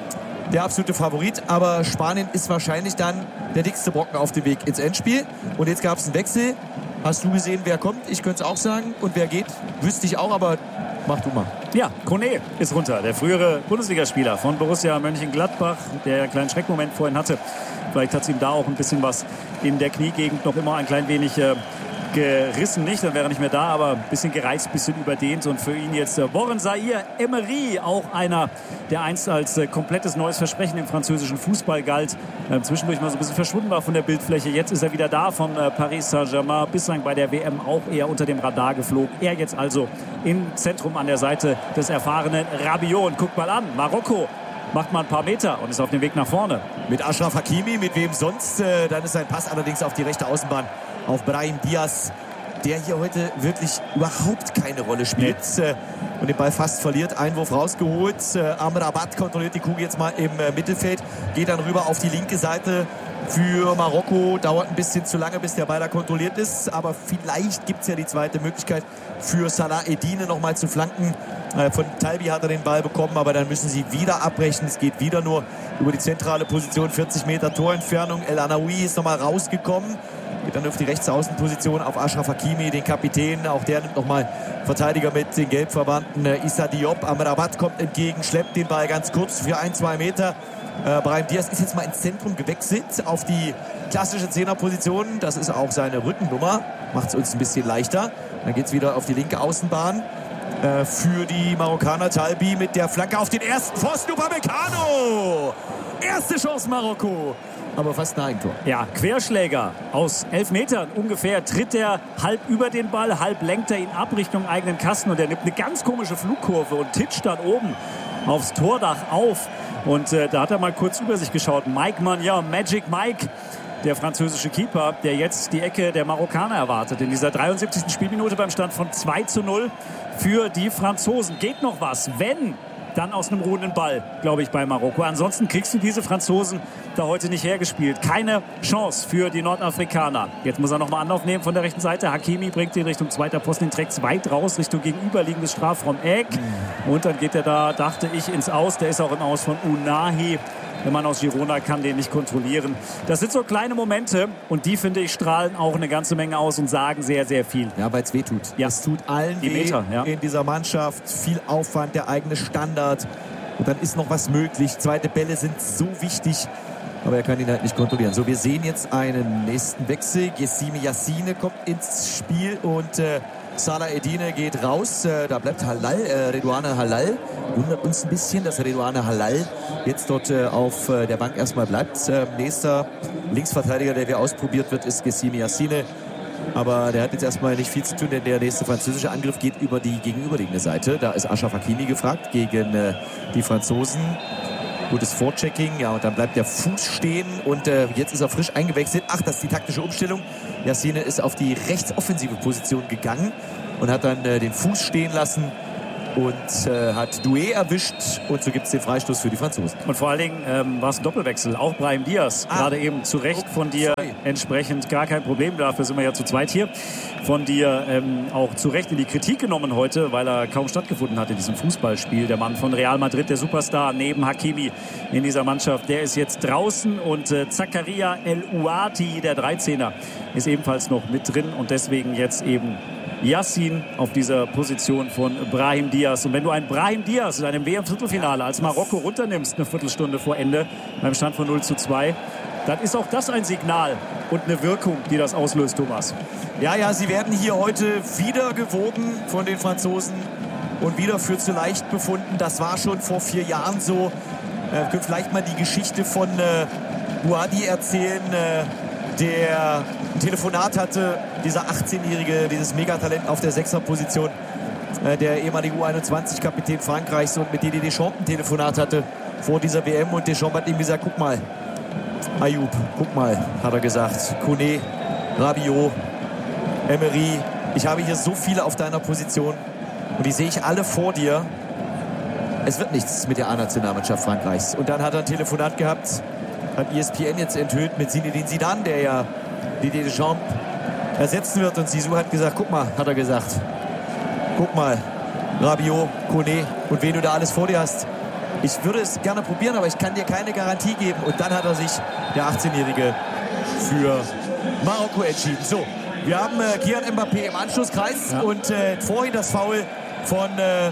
der absolute Favorit, aber Spanien ist wahrscheinlich dann der dickste Brocken auf dem Weg ins Endspiel. Und jetzt gab es einen Wechsel. Hast du gesehen, wer kommt? Ich könnte es auch sagen. Und wer geht, wüsste ich auch, aber mach du mal. Ja, Kone ist runter. Der frühere Bundesligaspieler von Borussia Mönchengladbach, der einen kleinen Schreckmoment vorhin hatte. Vielleicht hat es ihm da auch ein bisschen was in der Kniegegend noch immer ein klein wenig äh, gerissen. Nicht, dann wäre er nicht mehr da, aber ein bisschen gereizt, ein bisschen überdehnt. Und für ihn jetzt äh, Warren Zaïre-Emery, auch einer, der einst als äh, komplettes neues Versprechen im französischen Fußball galt. Äh, zwischendurch mal so ein bisschen verschwunden war von der Bildfläche. Jetzt ist er wieder da von äh, Paris Saint-Germain. Bislang bei der W M auch eher unter dem Radar geflogen. Er jetzt also im Zentrum an der Seite des erfahrenen Rabiot. Und guckt mal an, Marokko macht mal ein paar Meter und ist auf dem Weg nach vorne. Mit Achraf Hakimi, mit wem sonst? Äh, dann ist sein Pass allerdings auf die rechte Außenbahn auf Brahim Diaz, der hier heute wirklich überhaupt keine Rolle spielt. Nee. Äh, und den Ball fast verliert. Einwurf rausgeholt. Äh, Amrabat kontrolliert die Kugel jetzt mal im äh, Mittelfeld. Geht dann rüber auf die linke Seite für Marokko. Dauert ein bisschen zu lange, bis der Ball da kontrolliert ist. Aber vielleicht gibt es ja die zweite Möglichkeit für Salah Eddine noch mal zu flanken. Äh, von Talbi hat er den Ball bekommen, aber dann müssen sie wieder abbrechen. Es geht wieder nur über die zentrale Position. vierzig Meter Torentfernung. El Anaoui ist noch mal rausgekommen. Geht dann auf die Rechtsaußenposition auf Achraf Hakimi, den Kapitän. Auch der nimmt nochmal Verteidiger mit, den gelbverwandten äh, Issa Diop. Amrabat kommt entgegen, schleppt den Ball ganz kurz für ein, zwei Meter. Äh, Brahim Diaz ist jetzt mal ins Zentrum gewechselt auf die klassische Zehnerposition. Das ist auch seine Rückennummer. Macht es uns ein bisschen leichter. Dann geht es wieder auf die linke Außenbahn äh, für die Marokkaner. Talbi mit der Flanke auf den ersten Pfosten. Upamecano! Erste Chance Marokko. Aber fast ein Eigentor. Ja, Querschläger aus elf Metern ungefähr tritt er halb über den Ball, halb lenkt er ihn ab Richtung eigenen Kasten und er nimmt eine ganz komische Flugkurve und titscht dann oben aufs Tordach auf. Und äh, da hat er mal kurz über sich geschaut. Mike Maignan, Magic Mike, der französische Keeper, der jetzt die Ecke der Marokkaner erwartet. In dieser dreiundsiebzigsten Spielminute beim Stand von zwei zu null für die Franzosen. Geht noch was, wenn dann aus einem ruhenden Ball, glaube ich, bei Marokko. Ansonsten kriegst du diese Franzosen da heute nicht hergespielt. Keine Chance für die Nordafrikaner. Jetzt muss er nochmal Anlauf nehmen von der rechten Seite. Hakimi bringt ihn Richtung zweiter Posten, den trägt weit raus, Richtung gegenüberliegendes Strafraum-Eck. Und dann geht er da, dachte ich, ins Aus. Der ist auch im Aus von Unahi. Der Mann aus Girona kann den nicht kontrollieren. Das sind so kleine Momente und die, finde ich, strahlen auch eine ganze Menge aus und sagen sehr, sehr viel. Ja, weil es weh tut. Ja. Es tut allen Die weh Meter, ja. in dieser Mannschaft. Viel Aufwand, der eigene Standard. Und dann ist noch was möglich. Zweite Bälle sind so wichtig. Aber er kann ihn halt nicht kontrollieren. So, wir sehen jetzt einen nächsten Wechsel. Gessime Yassine kommt ins Spiel und äh, Salah Eddine geht raus. Äh, da bleibt Halal, äh, Redouane Halal. Wundert uns ein bisschen, dass Redouane Halal jetzt dort äh, auf äh, der Bank erstmal bleibt. Äh, nächster Linksverteidiger, der wir ausprobiert wird, ist Gessime Yassine. Aber der hat jetzt erstmal nicht viel zu tun, denn der nächste französische Angriff geht über die gegenüberliegende Seite. Da ist Achraf Hakimi gefragt gegen äh, die Franzosen. Gutes Vorchecking, ja, und dann bleibt der Fuß stehen und äh, jetzt ist er frisch eingewechselt. Ach, das ist die taktische Umstellung. Yassine ist auf die rechtsoffensive Position gegangen und hat dann äh, den Fuß stehen lassen und äh, hat Doué erwischt und so gibt es den Freistoß für die Franzosen. Und vor allen Dingen ähm, war es ein Doppelwechsel. Auch Brahim Diaz, ah. gerade eben zu Recht von dir Sorry. entsprechend gar kein Problem. Dafür sind wir ja zu zweit hier. Von dir ähm, auch zu Recht in die Kritik genommen heute, weil er kaum stattgefunden hat in diesem Fußballspiel. Der Mann von Real Madrid, der Superstar neben Hakimi in dieser Mannschaft, der ist jetzt draußen und äh, Zakaria El Ouati, der dreizehner, ist ebenfalls noch mit drin und deswegen jetzt eben Yassin auf dieser Position von Brahim Diaz. Und wenn du einen Brahim Diaz in einem W M-Viertelfinale als Marokko runternimmst, eine Viertelstunde vor Ende, beim Stand von null zu zwei, dann ist auch das ein Signal und eine Wirkung, die das auslöst, Thomas. Ja, ja, sie werden hier heute wieder gewogen von den Franzosen und wieder für zu leicht befunden. Das war schon vor vier Jahren so. Äh, wir können vielleicht mal die Geschichte von äh, Bouhaddi erzählen, äh, der ein Telefonat hatte, dieser achtzehnjährige, dieses Megatalent auf der Sechserposition, äh, der ehemalige U einundzwanzig-Kapitän Frankreichs und mit Didier Deschamps ein Telefonat hatte vor dieser W M und Deschamps hat ihm gesagt, guck mal, Ayoub, guck mal, hat er gesagt, Kone, Rabiot, Emery, ich habe hier so viele auf deiner Position und die sehe ich alle vor dir. Es wird nichts mit der A-Nationalmannschaft Frankreichs. Und dann hat er ein Telefonat gehabt, hat E S P N jetzt enthüllt mit Zinedine Zidane, der ja Didier Deschamps ersetzen wird. Und Zizou hat gesagt, guck mal, hat er gesagt, guck mal, Rabiot, Kone und wen du da alles vor dir hast. Ich würde es gerne probieren, aber ich kann dir keine Garantie geben. Und dann hat er sich, der achtzehnjährige, für Marokko entschieden. So, wir haben äh, Kylian Mbappé im Anschlusskreis ja. und äh, vorhin das Foul von äh,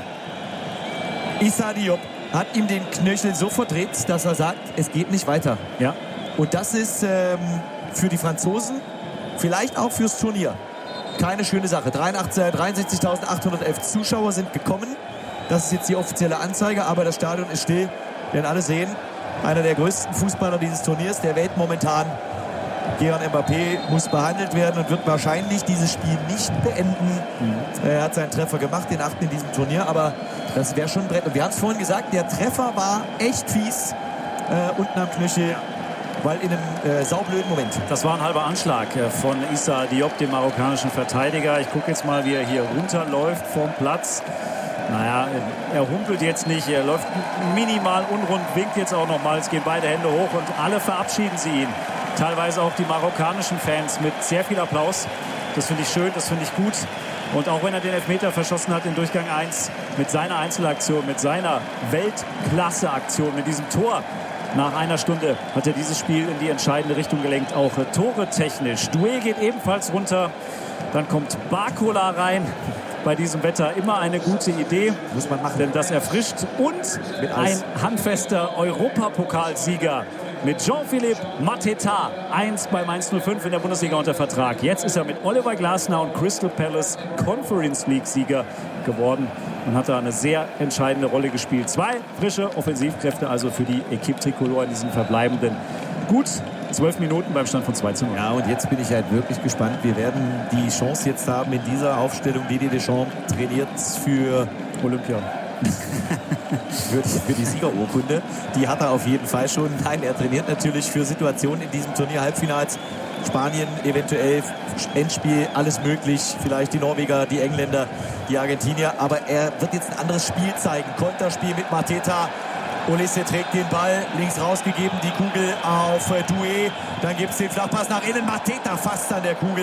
Issa Diop hat ihm den Knöchel so verdreht, dass er sagt, es geht nicht weiter. Ja. Und das ist ähm, für die Franzosen, vielleicht auch fürs Turnier, keine schöne Sache. dreiundsechzigtausendachthundertelf Zuschauer sind gekommen. Das ist jetzt die offizielle Anzeige, aber das Stadion ist still. Wir werden alle sehen, einer der größten Fußballer dieses Turniers der Welt momentan, Kylian Mbappé, muss behandelt werden und wird wahrscheinlich dieses Spiel nicht beenden. Mhm. Er hat seinen Treffer gemacht, den achten in diesem Turnier, aber das wäre schon ein Brett. Und wir haben es vorhin gesagt, der Treffer war echt fies äh, unten am Knöchel, weil in einem äh, saublöden Moment. Das war ein halber Anschlag von Issa Diop, dem marokkanischen Verteidiger. Ich gucke jetzt mal, wie er hier runterläuft vom Platz. Naja, er humpelt jetzt nicht, er läuft minimal unrund, winkt jetzt auch noch mal. Es gehen beide Hände hoch und alle verabschieden sie ihn. Teilweise auch die marokkanischen Fans mit sehr viel Applaus. Das finde ich schön, das finde ich gut. Und auch wenn er den Elfmeter verschossen hat in Durchgang eins, mit seiner Einzelaktion, mit seiner Weltklasse-Aktion, mit diesem Tor nach einer Stunde hat er dieses Spiel in die entscheidende Richtung gelenkt, auch äh, Tore technisch. Doué geht ebenfalls runter, dann kommt Barcola rein. Bei diesem Wetter immer eine gute Idee, muss man machen, denn das erfrischt. Und ein handfester Europapokalsieger mit Jean-Philippe Mateta, eins beim eins null fünf in der Bundesliga unter Vertrag. Jetzt ist er mit Oliver Glasner und Crystal Palace Conference League Sieger geworden und hat da eine sehr entscheidende Rolle gespielt. Zwei frische Offensivkräfte also für die Equipe Tricolore in diesen verbleibenden gut zwölf Minuten beim Stand von zwei zu null. Ja, und jetzt bin ich halt wirklich gespannt. Wir werden die Chance jetzt haben, in dieser Aufstellung, Didier Deschamps trainiert für Olympia. für, die, für die Siegerurkunde. Die hat er auf jeden Fall schon. Nein, er trainiert natürlich für Situationen in diesem Turnier, Halbfinals. Spanien eventuell, Endspiel, alles möglich. Vielleicht die Norweger, die Engländer, die Argentinier. Aber er wird jetzt ein anderes Spiel zeigen. Konterspiel mit Mateta. Olise trägt den Ball, links rausgegeben, die Kugel auf Doué. Dann gibt es den Flachpass nach innen. Mateta fast an der Kugel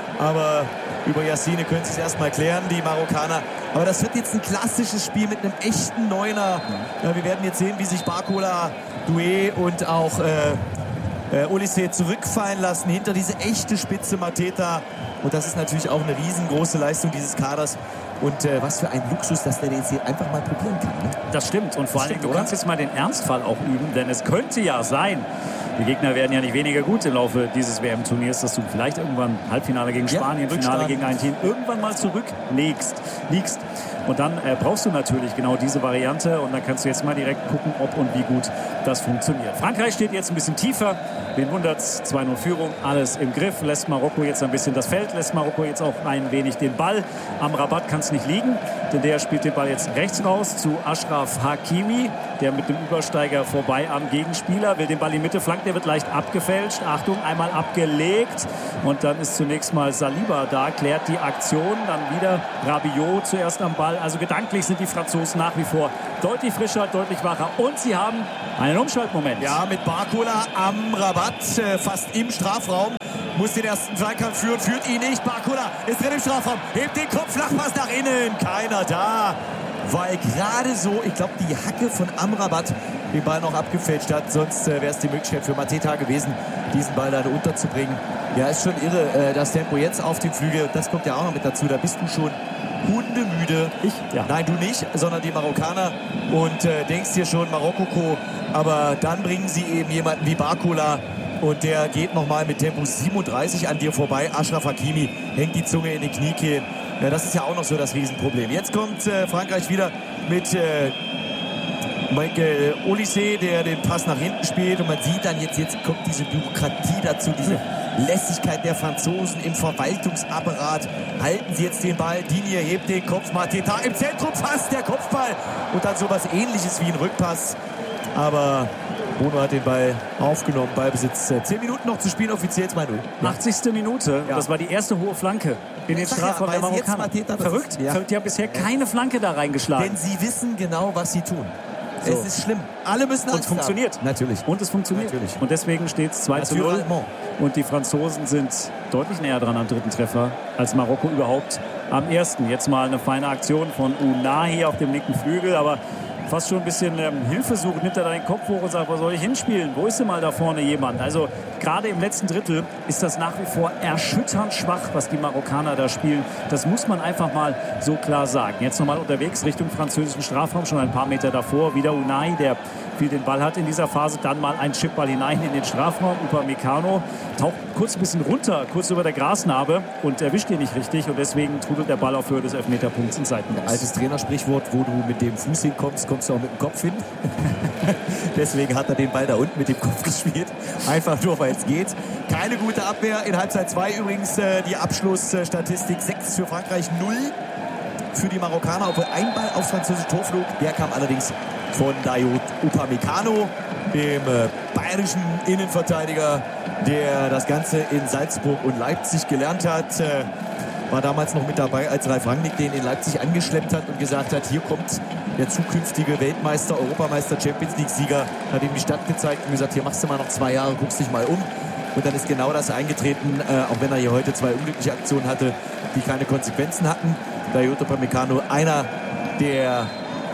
Aber über Yassine können sie es erstmal klären, die Marokkaner. Aber das wird jetzt ein klassisches Spiel mit einem echten Neuner. Ja, wir werden jetzt sehen, wie sich Barcola, Doué und auch äh, äh, Olysée zurückfallen lassen hinter diese echte Spitze Mateta. Und das ist natürlich auch eine riesengroße Leistung dieses Kaders. Und äh, was für ein Luxus, dass der jetzt hier einfach mal probieren kann. Ne? Das stimmt. Und vor allem, du oder? kannst jetzt mal den Ernstfall auch üben, denn es könnte ja sein, die Gegner werden ja nicht weniger gut im Laufe dieses W M-Turniers, dass du vielleicht irgendwann Halbfinale gegen Spanien, ja, Finale gegen ein Team irgendwann mal zurücklegst, liegst. Und dann äh, brauchst du natürlich genau diese Variante. Und dann kannst du jetzt mal direkt gucken, ob und wie gut das funktioniert. Frankreich steht jetzt ein bisschen tiefer. Wen wundert's? zwei null Führung, alles im Griff. Lässt Marokko jetzt ein bisschen das Feld, lässt Marokko jetzt auch ein wenig den Ball. Am Rabat kann es nicht liegen, denn der spielt den Ball jetzt rechts raus zu Achraf Hakimi, der mit dem Übersteiger vorbei am Gegenspieler, will den Ball in die Mitte flanken, der wird leicht abgefälscht. Achtung, einmal abgelegt. Und dann ist zunächst mal Saliba da, klärt die Aktion. Dann wieder Rabiot zuerst am Ball. Also gedanklich sind die Franzosen nach wie vor deutlich frischer, deutlich wacher. Und sie haben einen Umschaltmoment. Ja, mit Barcola am Rabat, äh, fast im Strafraum. Muss den ersten Zweikampf führen, führt ihn nicht. Barcola ist drin im Strafraum, hebt den Kopf, Flachpass nach innen. Keiner da, weil gerade so, ich glaube, die Hacke von Amrabat den Ball noch abgefälscht hat. Sonst äh, wäre es die Möglichkeit für Mateta gewesen, diesen Ball dann unterzubringen. Ja, ist schon irre, äh, das Tempo jetzt auf den Flügel. Das kommt ja auch noch mit dazu. Da bist du schon hundemüde. Ich? Ja. Nein, du nicht, sondern die Marokkaner. Und äh, denkst dir schon, Marokkoko. Aber dann bringen sie eben jemanden wie Barcola. Und der geht nochmal mit Tempo siebenunddreißig an dir vorbei. Achraf Hakimi hängt die Zunge in den Kniekehlen. Ja, das ist ja auch noch so das Riesenproblem. Jetzt kommt äh, Frankreich wieder mit äh, Michael Olysée, der den Pass nach hinten spielt. Und man sieht dann jetzt, jetzt kommt diese Bürokratie dazu, diese Lässigkeit der Franzosen im Verwaltungsapparat. Halten sie jetzt den Ball, Digne hebt den Kopf, Mateta im Zentrum, fast der Kopfball. Und dann sowas Ähnliches wie ein Rückpass. Aber Bono hat den Ball aufgenommen, Ballbesitz. Zehn Minuten noch zu spielen, offiziell zwei null. Ja. achtzigste Minute, ja. Das war die erste hohe Flanke in den Strafraum der Marokkaner. Verrückt, ja. Die haben bisher keine Flanke da reingeschlagen. Denn sie wissen genau, was sie tun. So. Es ist schlimm. Alle müssen Und es funktioniert. Haben. Natürlich. Und es funktioniert. Natürlich. Und deswegen steht es zwei zu null. Und die Franzosen sind deutlich näher dran am dritten Treffer als Marokko überhaupt am ersten. Jetzt mal eine feine Aktion von Ounahi auf dem linken Flügel, aber fast schon ein bisschen ähm, Hilfe suchen, nimmt er da den Kopf hoch und sagt, wo soll ich hinspielen? Wo ist denn mal da vorne jemand? Also gerade im letzten Drittel ist das nach wie vor erschütternd schwach, was die Marokkaner da spielen. Das muss man einfach mal so klar sagen. Jetzt nochmal unterwegs Richtung französischen Strafraum, schon ein paar Meter davor. Wieder Ounahi, der viel den Ball hat in dieser Phase. Dann mal ein Chipball hinein in den Strafraum. Upamecano taucht kurz ein bisschen runter, kurz über der Grasnarbe und erwischt ihn nicht richtig. Und deswegen trudelt der Ball auf Höhe des Elfmeterpunkts in Seitenlos. Altes Trainersprichwort, wo du mit dem Fuß hinkommst, kommst du auch mit dem Kopf hin. Deswegen hat er den Ball da unten mit dem Kopf gespielt. Einfach nur, weil es geht. Keine gute Abwehr. In Halbzeit zwei übrigens äh, die Abschlussstatistik. sechs für Frankreich, null für die Marokkaner. Obwohl ein Ball aufs französische Tor flog. Der kam allerdings von Dayot Upamecano, dem äh, bayerischen Innenverteidiger, der das Ganze in Salzburg und Leipzig gelernt hat. Äh, war damals noch mit dabei, als Ralf Rangnick den in Leipzig angeschleppt hat und gesagt hat, hier kommt der zukünftige Weltmeister, Europameister, Champions League-Sieger, hat ihm die Stadt gezeigt und gesagt, hier machst du mal noch zwei Jahre, guckst dich mal um. Und dann ist genau das eingetreten, äh, auch wenn er hier heute zwei unglückliche Aktionen hatte, die keine Konsequenzen hatten. Dayot Upamecano, einer der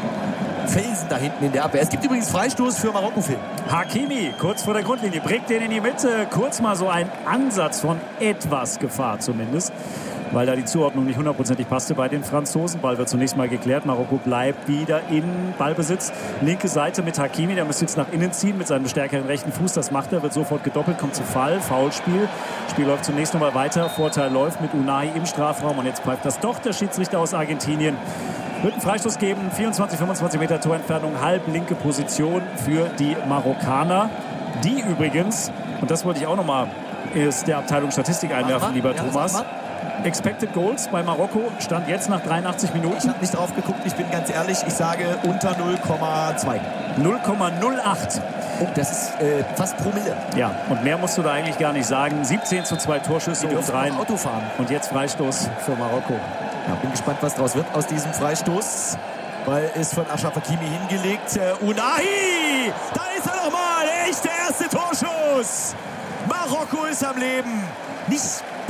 Felsen da hinten in der Abwehr. Es gibt übrigens Freistoß für Marokko, Phil. Hakimi, kurz vor der Grundlinie, bringt den in die Mitte. Kurz mal so ein Ansatz von etwas Gefahr zumindest, weil da die Zuordnung nicht hundertprozentig passte bei den Franzosen. Ball wird zunächst mal geklärt. Marokko bleibt wieder in Ballbesitz. Linke Seite mit Hakimi, der müsste jetzt nach innen ziehen mit seinem stärkeren rechten Fuß. Das macht er, wird sofort gedoppelt, kommt zu Fall. Foulspiel. Spiel läuft zunächst nochmal weiter. Vorteil läuft mit Ounahi im Strafraum. Und jetzt pfeift das doch der Schiedsrichter aus Argentinien. Wird einen Freistoß geben, vierundzwanzig, fünfundzwanzig Meter Torentfernung, halb linke Position für die Marokkaner. Die übrigens, und das wollte ich auch nochmal aus der Abteilung Statistik einwerfen, lieber ja, Thomas. Expected Goals bei Marokko stand jetzt nach dreiundachtzig Minuten. Ich habe nicht drauf geguckt, ich bin ganz ehrlich, ich sage unter null Komma zwei. null Komma null acht. Oh, das ist äh, fast Promille. Ja, und mehr musst du da eigentlich gar nicht sagen. siebzehn zu zwei Torschüsse obendrein. Auto fahren. Und jetzt Freistoß für Marokko. Ja, bin gespannt, was draus wird aus diesem Freistoß. Ball ist von Achraf Hakimi hingelegt. Uh, Ounahi! Da ist er nochmal! Echt der erste Torschuss! Marokko ist am Leben. Nicht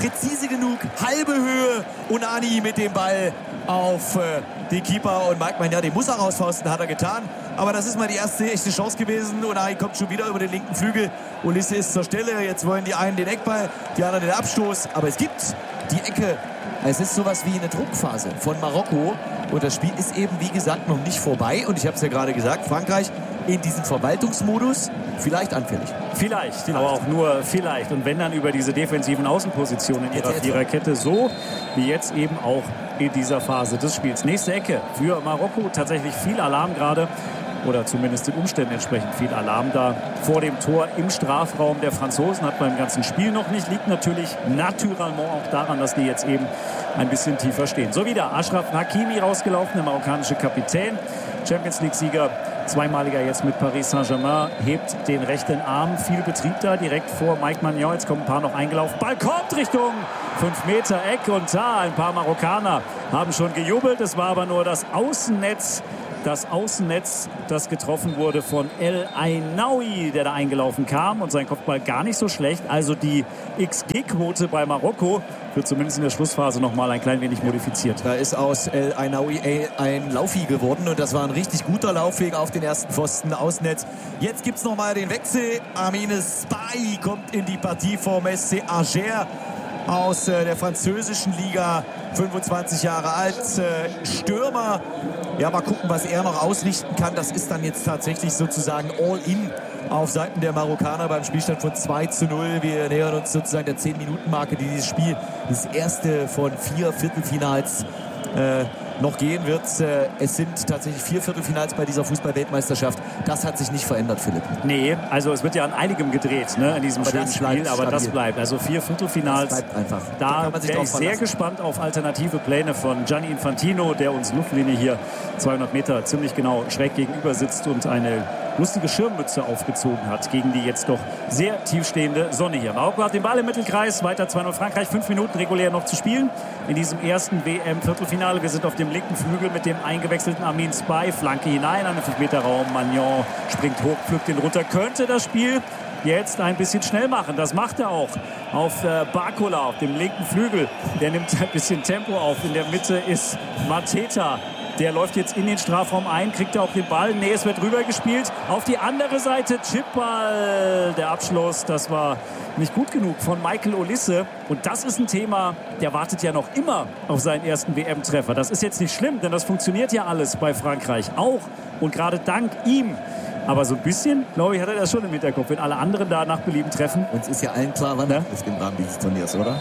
präzise genug, halbe Höhe. Unani mit dem Ball auf äh, den Keeper und Mike Maignan, den muss er rausfausten, hat er getan. Aber das ist mal die erste echte Chance gewesen. Unani kommt schon wieder über den linken Flügel. Ulisse ist zur Stelle. Jetzt wollen die einen den Eckball, die anderen den Abstoß. Aber es gibt die Ecke. Es ist sowas wie eine Druckphase von Marokko. Und das Spiel ist eben, wie gesagt, noch nicht vorbei. Und ich habe es ja gerade gesagt, Frankreich in diesem Verwaltungsmodus vielleicht anfällig. Vielleicht, vielleicht, aber auch nur vielleicht. Und wenn dann über diese defensiven Außenpositionen in ihrer Viererkette, so wie jetzt eben auch in dieser Phase des Spiels. Nächste Ecke für Marokko. Tatsächlich viel Alarm gerade. Oder zumindest den Umständen entsprechend viel Alarm da vor dem Tor im Strafraum der Franzosen. Hat beim ganzen Spiel noch nicht. Liegt natürlich naturellement auch daran, dass die jetzt eben ein bisschen tiefer stehen. So wieder Achraf Hakimi rausgelaufen, der marokkanische Kapitän. Champions League-Sieger, zweimaliger jetzt mit Paris Saint-Germain, hebt den rechten Arm. Viel Betrieb da, direkt vor Mike Maignan. Jetzt kommen ein paar noch eingelaufen. Ball kommt Richtung fünf Meter Eck. Und da ein paar Marokkaner haben schon gejubelt. Es war aber nur das Außennetz. Das Außennetz, das getroffen wurde von El Ainaoui, der da eingelaufen kam und sein Kopfball gar nicht so schlecht. Also die X G-Quote bei Marokko wird zumindest in der Schlussphase noch mal ein klein wenig modifiziert. Da ist aus El Ainaoui ein Laufi geworden und das war ein richtig guter Laufweg auf den ersten Pfosten, Außennetz. Jetzt gibt es noch mal den Wechsel. Amine Sbai kommt in die Partie vom S C Angers aus äh, der französischen Liga, fünfundzwanzig Jahre alt, äh, Stürmer. Ja, mal gucken, was er noch ausrichten kann. Das ist dann jetzt tatsächlich sozusagen All-In auf Seiten der Marokkaner beim Spielstand von zwei zu null. Wir nähern uns sozusagen der zehn-Minuten-Marke, die dieses Spiel, das erste von vier Viertelfinals äh, noch gehen wird. Äh, es sind tatsächlich vier Viertelfinals bei dieser Fußball-Weltmeisterschaft. Das hat sich nicht verändert, Philipp. Nee, also es wird ja an einigem gedreht, ne, in diesem aber schönen Spiel, aber stabil. Das bleibt. Also vier Viertelfinals. Das bleibt einfach. Da, da wäre ich sehr gespannt auf alternative Pläne von Gianni Infantino, der uns Luftlinie hier zweihundert Meter ziemlich genau schräg gegenüber sitzt und eine lustige Schirmmütze aufgezogen hat gegen die jetzt doch sehr tiefstehende Sonne hier. Marokko hat den Ball im Mittelkreis, weiter zwei null Frankreich, fünf Minuten regulär noch zu spielen in diesem ersten W M-Viertelfinale. Wir sind auf dem linken Flügel mit dem eingewechselten Amine Sbai, Flanke hinein an den fünf Meter Raum. Maignan springt hoch, pflückt den runter, könnte das Spiel jetzt ein bisschen schnell machen. Das macht er auch auf äh, Barcola, auf dem linken Flügel. Der nimmt ein bisschen Tempo auf. In der Mitte ist Mateta. Der läuft jetzt in den Strafraum ein, kriegt er auch den Ball. Nee, es wird rübergespielt. Auf die andere Seite Chipball. Der Abschluss, das war nicht gut genug von Michael Olise. Und das ist ein Thema, der wartet ja noch immer auf seinen ersten W M-Treffer. Das ist jetzt nicht schlimm, denn das funktioniert ja alles bei Frankreich. Auch und gerade dank ihm. Aber so ein bisschen, glaube ich, hat er das schon im Hinterkopf, wenn alle anderen da nach Belieben treffen. Uns ist ja allen klar, wann das ist im Rahmen dieses Turniers, oder?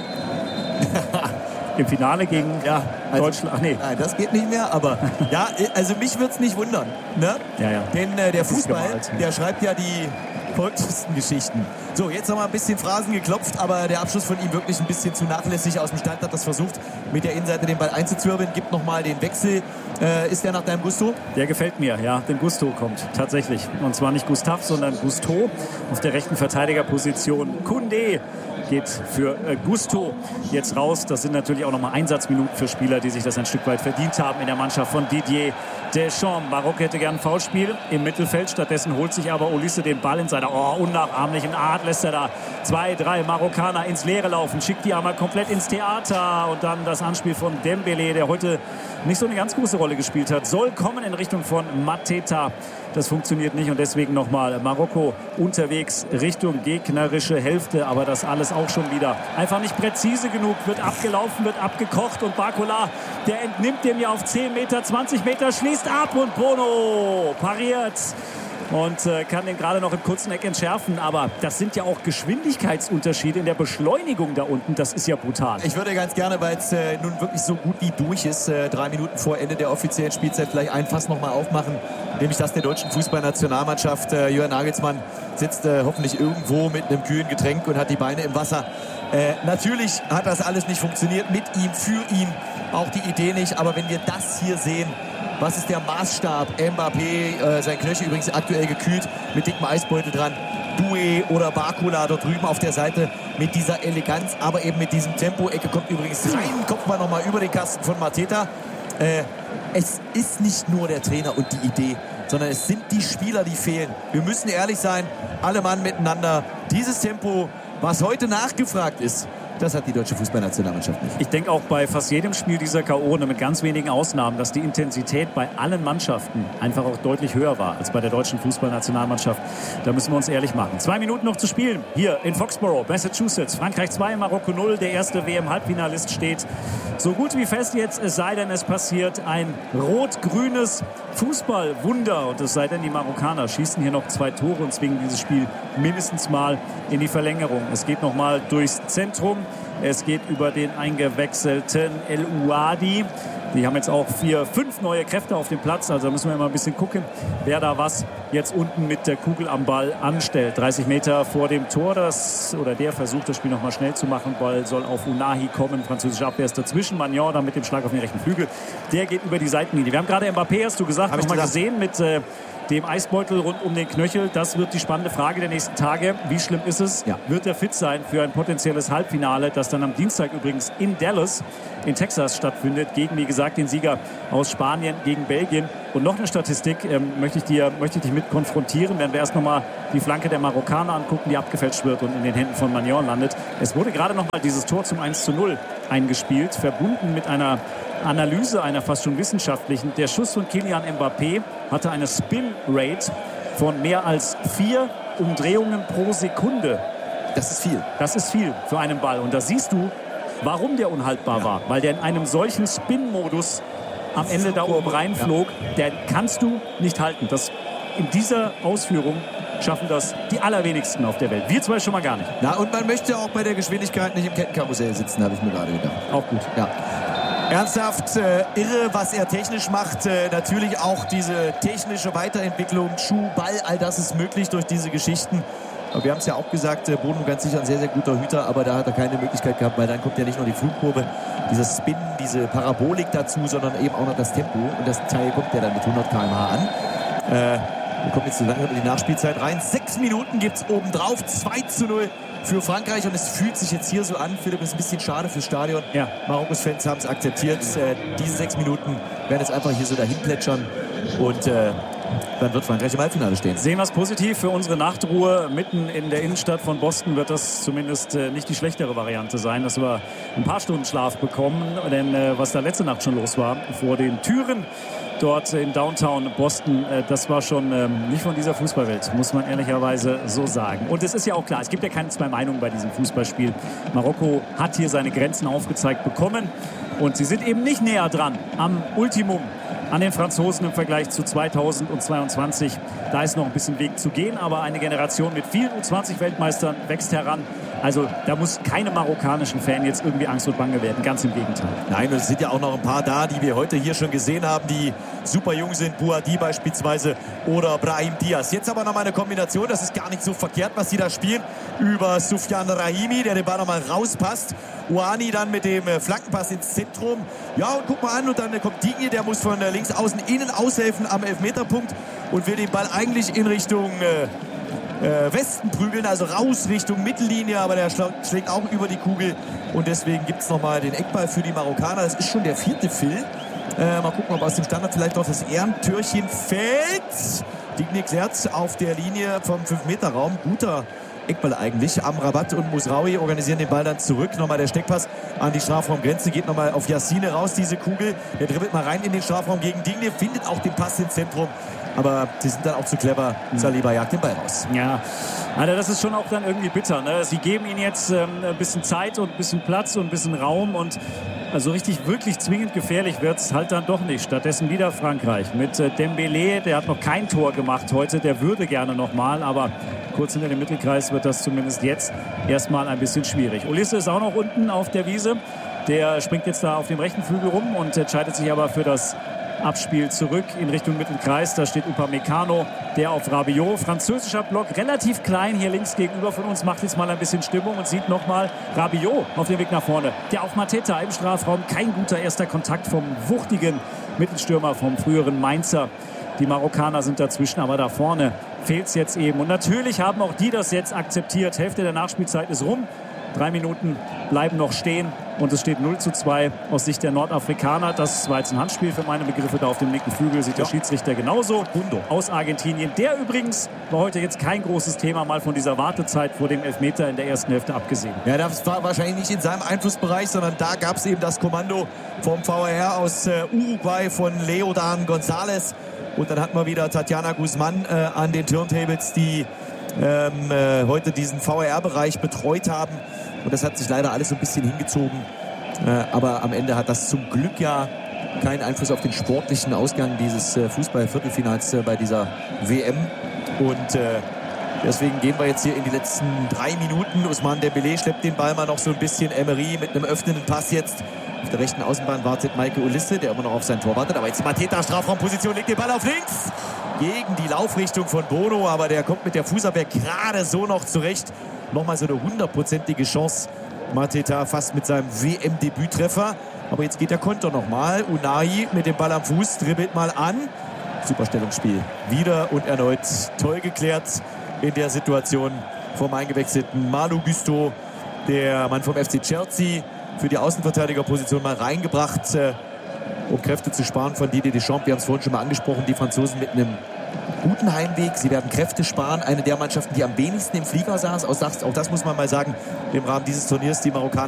Im Finale gegen ja, also, Deutschland. Ach nee. Nein, das geht nicht mehr, aber ja, also mich würde es nicht wundern. Ne? Ja, ja. Denn äh, der Fußball, der schreibt ja die verrücktesten Geschichten. So, jetzt noch mal ein bisschen Phrasen geklopft, aber der Abschluss von ihm wirklich ein bisschen zu nachlässig. Aus dem Stand hat das versucht, mit der Innenseite den Ball einzuzwirbeln. Gibt noch mal den Wechsel. Äh, ist der nach deinem Gusto? Der gefällt mir, ja. Denn Gusto kommt tatsächlich. Und zwar nicht Gustav, sondern Gusto. Auf der rechten Verteidigerposition Koundé geht für äh, Gusto jetzt raus. Das sind natürlich auch nochmal Einsatzminuten für Spieler, die sich das ein Stück weit verdient haben in der Mannschaft von Didier Deschamps. Marokko hätte gern ein Foulspiel im Mittelfeld. Stattdessen holt sich aber Olise den Ball in seiner oh, unnachahmlichen Art. Lässt er da zwei, drei Marokkaner ins Leere laufen. Schickt die einmal komplett ins Theater. Und dann das Anspiel von Dembélé, der heute nicht so eine ganz große Rolle gespielt hat. Soll kommen in Richtung von Mateta. Das funktioniert nicht und deswegen nochmal Marokko unterwegs Richtung gegnerische Hälfte. Aber das alles auch schon wieder einfach nicht präzise genug. Wird abgelaufen, wird abgekocht und Barcola, der entnimmt dem ja auf zehn Meter, zwanzig Meter, schließt ab und Bono pariert. Und äh, kann den gerade noch im kurzen Eck entschärfen. Aber das sind ja auch Geschwindigkeitsunterschiede in der Beschleunigung da unten. Das ist ja brutal. Ich würde ganz gerne, weil es äh, nun wirklich so gut wie durch ist, äh, drei Minuten vor Ende der offiziellen Spielzeit vielleicht ein Fass nochmal aufmachen. Nämlich das der deutschen Fußballnationalmannschaft. Äh, Jürgen Nagelsmann sitzt äh, hoffentlich irgendwo mit einem kühlen Getränk und hat die Beine im Wasser. Äh, natürlich hat das alles nicht funktioniert. Mit ihm, für ihn. Auch die Idee nicht. Aber wenn wir das hier sehen, was ist der Maßstab? Mbappé, äh, sein Knöchel übrigens aktuell gekühlt, mit dickem Eisbeutel dran. Doué oder Barcola dort drüben auf der Seite mit dieser Eleganz, aber eben mit diesem Tempo. Ecke kommt übrigens rein, kommt mal nochmal über den Kasten von Mateta. Äh, es ist nicht nur der Trainer und die Idee, sondern es sind die Spieler, die fehlen. Wir müssen ehrlich sein, alle Mann miteinander. Dieses Tempo, was heute nachgefragt ist, das hat die deutsche Fußballnationalmannschaft nicht. Ich denke auch bei fast jedem Spiel dieser K O, mit ganz wenigen Ausnahmen, dass die Intensität bei allen Mannschaften einfach auch deutlich höher war als bei der deutschen Fußballnationalmannschaft. Da müssen wir uns ehrlich machen. Zwei Minuten noch zu spielen. Hier in Foxborough, Massachusetts. Frankreich zwei, Marokko null. Der erste W M-Halbfinalist steht so gut wie fest jetzt, es sei denn, es passiert ein rot-grünes Fußballwunder. Und es sei denn, die Marokkaner schießen hier noch zwei Tore und zwingen dieses Spiel mindestens mal in die Verlängerung. Es geht noch mal durchs Zentrum. Es geht über den eingewechselten El Ouadi. Die haben jetzt auch vier, fünf neue Kräfte auf dem Platz. Also da müssen wir mal ein bisschen gucken, wer da was jetzt unten mit der Kugel am Ball anstellt. dreißig Meter vor dem Tor, das, oder der versucht, das Spiel noch mal schnell zu machen. Ball soll auf Unahi kommen. Französische Abwehr ist dazwischen. Magnon dann mit dem Schlag auf den rechten Flügel. Der geht über die Seitenlinie. Wir haben gerade Mbappé, hast du gesagt, noch mal gesehen mit äh, dem Eisbeutel rund um den Knöchel. Das wird die spannende Frage der nächsten Tage. Wie schlimm ist es? Ja. Wird er fit sein für ein potenzielles Halbfinale, das dann am Dienstag übrigens in Dallas in Texas stattfindet, gegen, wie gesagt, den Sieger aus Spanien gegen Belgien. Und noch eine Statistik ähm, möchte ich dir, möchte ich dich mit konfrontieren, wenn wir erst noch mal die Flanke der Marokkaner angucken, die abgefälscht wird und in den Händen von Magnon landet. Es wurde gerade noch mal dieses Tor zum eins zu null eingespielt, verbunden mit einer Analyse, einer fast schon wissenschaftlichen. Der Schuss von Kylian Mbappé hatte eine Spin-Rate von mehr als vier Umdrehungen pro Sekunde. Das ist viel. Das ist viel für einen Ball. Und da siehst du, warum der unhaltbar ja. war. Weil der in einem solchen Spin-Modus am Ende da oben reinflog, ja. der kannst du nicht halten. Das, in dieser Ausführung schaffen das die allerwenigsten auf der Welt. Wir zwei schon mal gar nicht. Na, und man möchte auch bei der Geschwindigkeit nicht im Kettenkarussell sitzen, habe ich mir gerade gedacht. Auch gut. Ja. Ernsthaft äh, irre, was er technisch macht. Äh, natürlich auch diese technische Weiterentwicklung, Schuh, Ball, all das ist möglich durch diese Geschichten. Aber wir haben es ja auch gesagt, äh, Bono ganz sicher ein sehr, sehr guter Hüter, aber da hat er keine Möglichkeit gehabt, weil dann kommt ja nicht nur die Flugkurve, dieser Spin, diese Parabolik dazu, sondern eben auch noch das Tempo. Und das Teil kommt ja dann mit hundert Kilometer pro Stunde an. Äh, wir kommen jetzt so langsam in die Nachspielzeit rein. Sechs Minuten gibt es obendrauf, zwei zu null für Frankreich. Und es fühlt sich jetzt hier so an, Philipp, ist ein bisschen schade fürs Stadion. Ja. Marokkos Fans haben es akzeptiert. Äh, diese sechs Minuten werden jetzt einfach hier so dahin plätschern. Und äh, dann wird Frankreich im Halbfinale stehen. Sehen wir es positiv für unsere Nachtruhe. Mitten in der Innenstadt von Boston wird das zumindest äh, nicht die schlechtere Variante sein, dass wir ein paar Stunden Schlaf bekommen. Denn äh, was da letzte Nacht schon los war, vor den Türen dort in Downtown Boston, äh, das war schon ähm, nicht von dieser Fußballwelt, muss man ehrlicherweise so sagen. Und es ist ja auch klar, es gibt ja keine zwei Meinungen bei diesem Fußballspiel. Marokko hat hier seine Grenzen aufgezeigt bekommen und sie sind eben nicht näher dran am Ultimum an den Franzosen im Vergleich zu zweitausendzweiundzwanzig. Da ist noch ein bisschen Weg zu gehen, aber eine Generation mit vielen U zwanzig Weltmeistern wächst heran. Also da muss keine marokkanischen Fan jetzt irgendwie Angst und Bange werden. Ganz im Gegenteil. Nein, und es sind ja auch noch ein paar da, die wir heute hier schon gesehen haben, die super jung sind. Bouhaddi beispielsweise oder Brahim Diaz. Jetzt aber noch mal eine Kombination. Das ist gar nicht so verkehrt, was sie da spielen. Über Soufiane Rahimi, der den Ball noch mal rauspasst. Ouani dann mit dem Flankenpass ins Zentrum. Ja, und guck mal an. Und dann kommt Digne, der muss von links außen innen aushelfen am Elfmeterpunkt und will den Ball eigentlich in Richtung Äh, Äh, Westen prügeln, also raus Richtung Mittellinie, aber der schlägt auch über die Kugel und deswegen gibt es nochmal den Eckball für die Marokkaner. Das ist schon der vierte Phil. Äh, mal gucken, ob aus dem Standard vielleicht noch das Ehrentürchen fällt. Digne Xerz auf der Linie vom fünf Meter Raum. Guter Eckball eigentlich. Amrabat und Musraoui organisieren den Ball dann zurück. Nochmal der Steckpass an die Strafraumgrenze. Geht nochmal auf Yassine raus, diese Kugel. Der dribbelt mal rein in den Strafraum gegen Digne. Findet auch den Pass ins Zentrum. Aber sie sind dann auch zu clever. Saliba jagt den Ball raus. Ja, also das ist schon auch dann irgendwie bitter. Ne? Sie geben ihnen jetzt ähm, ein bisschen Zeit und ein bisschen Platz und ein bisschen Raum. Und also richtig, wirklich zwingend gefährlich wird es halt dann doch nicht. Stattdessen wieder Frankreich mit äh, Dembélé. Der hat noch kein Tor gemacht heute. Der würde gerne noch mal. Aber kurz hinter dem Mittelkreis wird das zumindest jetzt erstmal ein bisschen schwierig. Olise ist auch noch unten auf der Wiese. Der springt jetzt da auf dem rechten Flügel rum und entscheidet sich aber für das Abspiel zurück in Richtung Mittelkreis. Da steht Upamecano, der auf Rabiot. Französischer Block, relativ klein hier links gegenüber von uns, macht jetzt mal ein bisschen Stimmung und sieht nochmal Rabiot auf dem Weg nach vorne. Der auf Mateta im Strafraum. Kein guter erster Kontakt vom wuchtigen Mittelstürmer, vom früheren Mainzer. Die Marokkaner sind dazwischen, aber da vorne fehlt es jetzt eben. Und natürlich haben auch die das jetzt akzeptiert. Hälfte der Nachspielzeit ist rum. Drei Minuten bleiben noch stehen. und es steht null zu zwei aus Sicht der Nordafrikaner. Das war jetzt ein Handspiel für meine Begriffe. Da auf dem linken Flügel sieht der Schiedsrichter genauso aus Argentinien. Der übrigens war heute jetzt kein großes Thema, mal von dieser Wartezeit vor dem Elfmeter in der ersten Hälfte abgesehen. Ja, das war wahrscheinlich nicht in seinem Einflussbereich, sondern da gab es eben das Kommando vom V A R aus äh, Uruguay von Leodan González. Und dann hatten wir wieder Tatjana Guzman äh, an den Turntables, die ähm, äh, heute diesen V A R-Bereich betreut haben. Und das hat sich leider alles so ein bisschen hingezogen. Äh, aber am Ende hat das zum Glück ja keinen Einfluss auf den sportlichen Ausgang dieses äh, Fußball-Viertelfinals äh, bei dieser W M. Und äh, deswegen gehen wir jetzt hier in die letzten drei Minuten. Ousmane Dembélé schleppt den Ball mal noch so ein bisschen. Emery mit einem öffnenden Pass jetzt. Auf der rechten Außenbahn wartet Maike Ulisse, der immer noch auf sein Tor wartet. Aber jetzt Mateta, Strafraumposition, legt den Ball auf links. Gegen die Laufrichtung von Bono. Aber der kommt mit der Fußabwehr gerade so noch zurecht. Nochmal so eine hundertprozentige Chance. Mateta fast mit seinem W M-Debüttreffer. Aber jetzt geht der Konter nochmal. Unai mit dem Ball am Fuß, dribbelt mal an. Super Stellungsspiel. Wieder und erneut toll geklärt in der Situation vom eingewechselten Malo Gusto. Der Mann vom F C Chelsea für die Außenverteidigerposition mal reingebracht, äh, um Kräfte zu sparen von Didier Deschamps. Wir haben es vorhin schon mal angesprochen, die Franzosen mit einem guten Heimweg. Sie werden Kräfte sparen. Eine der Mannschaften, die am wenigsten im Flieger saß. Auch das, auch das muss man mal sagen, im Rahmen dieses Turniers, die Marokkaner.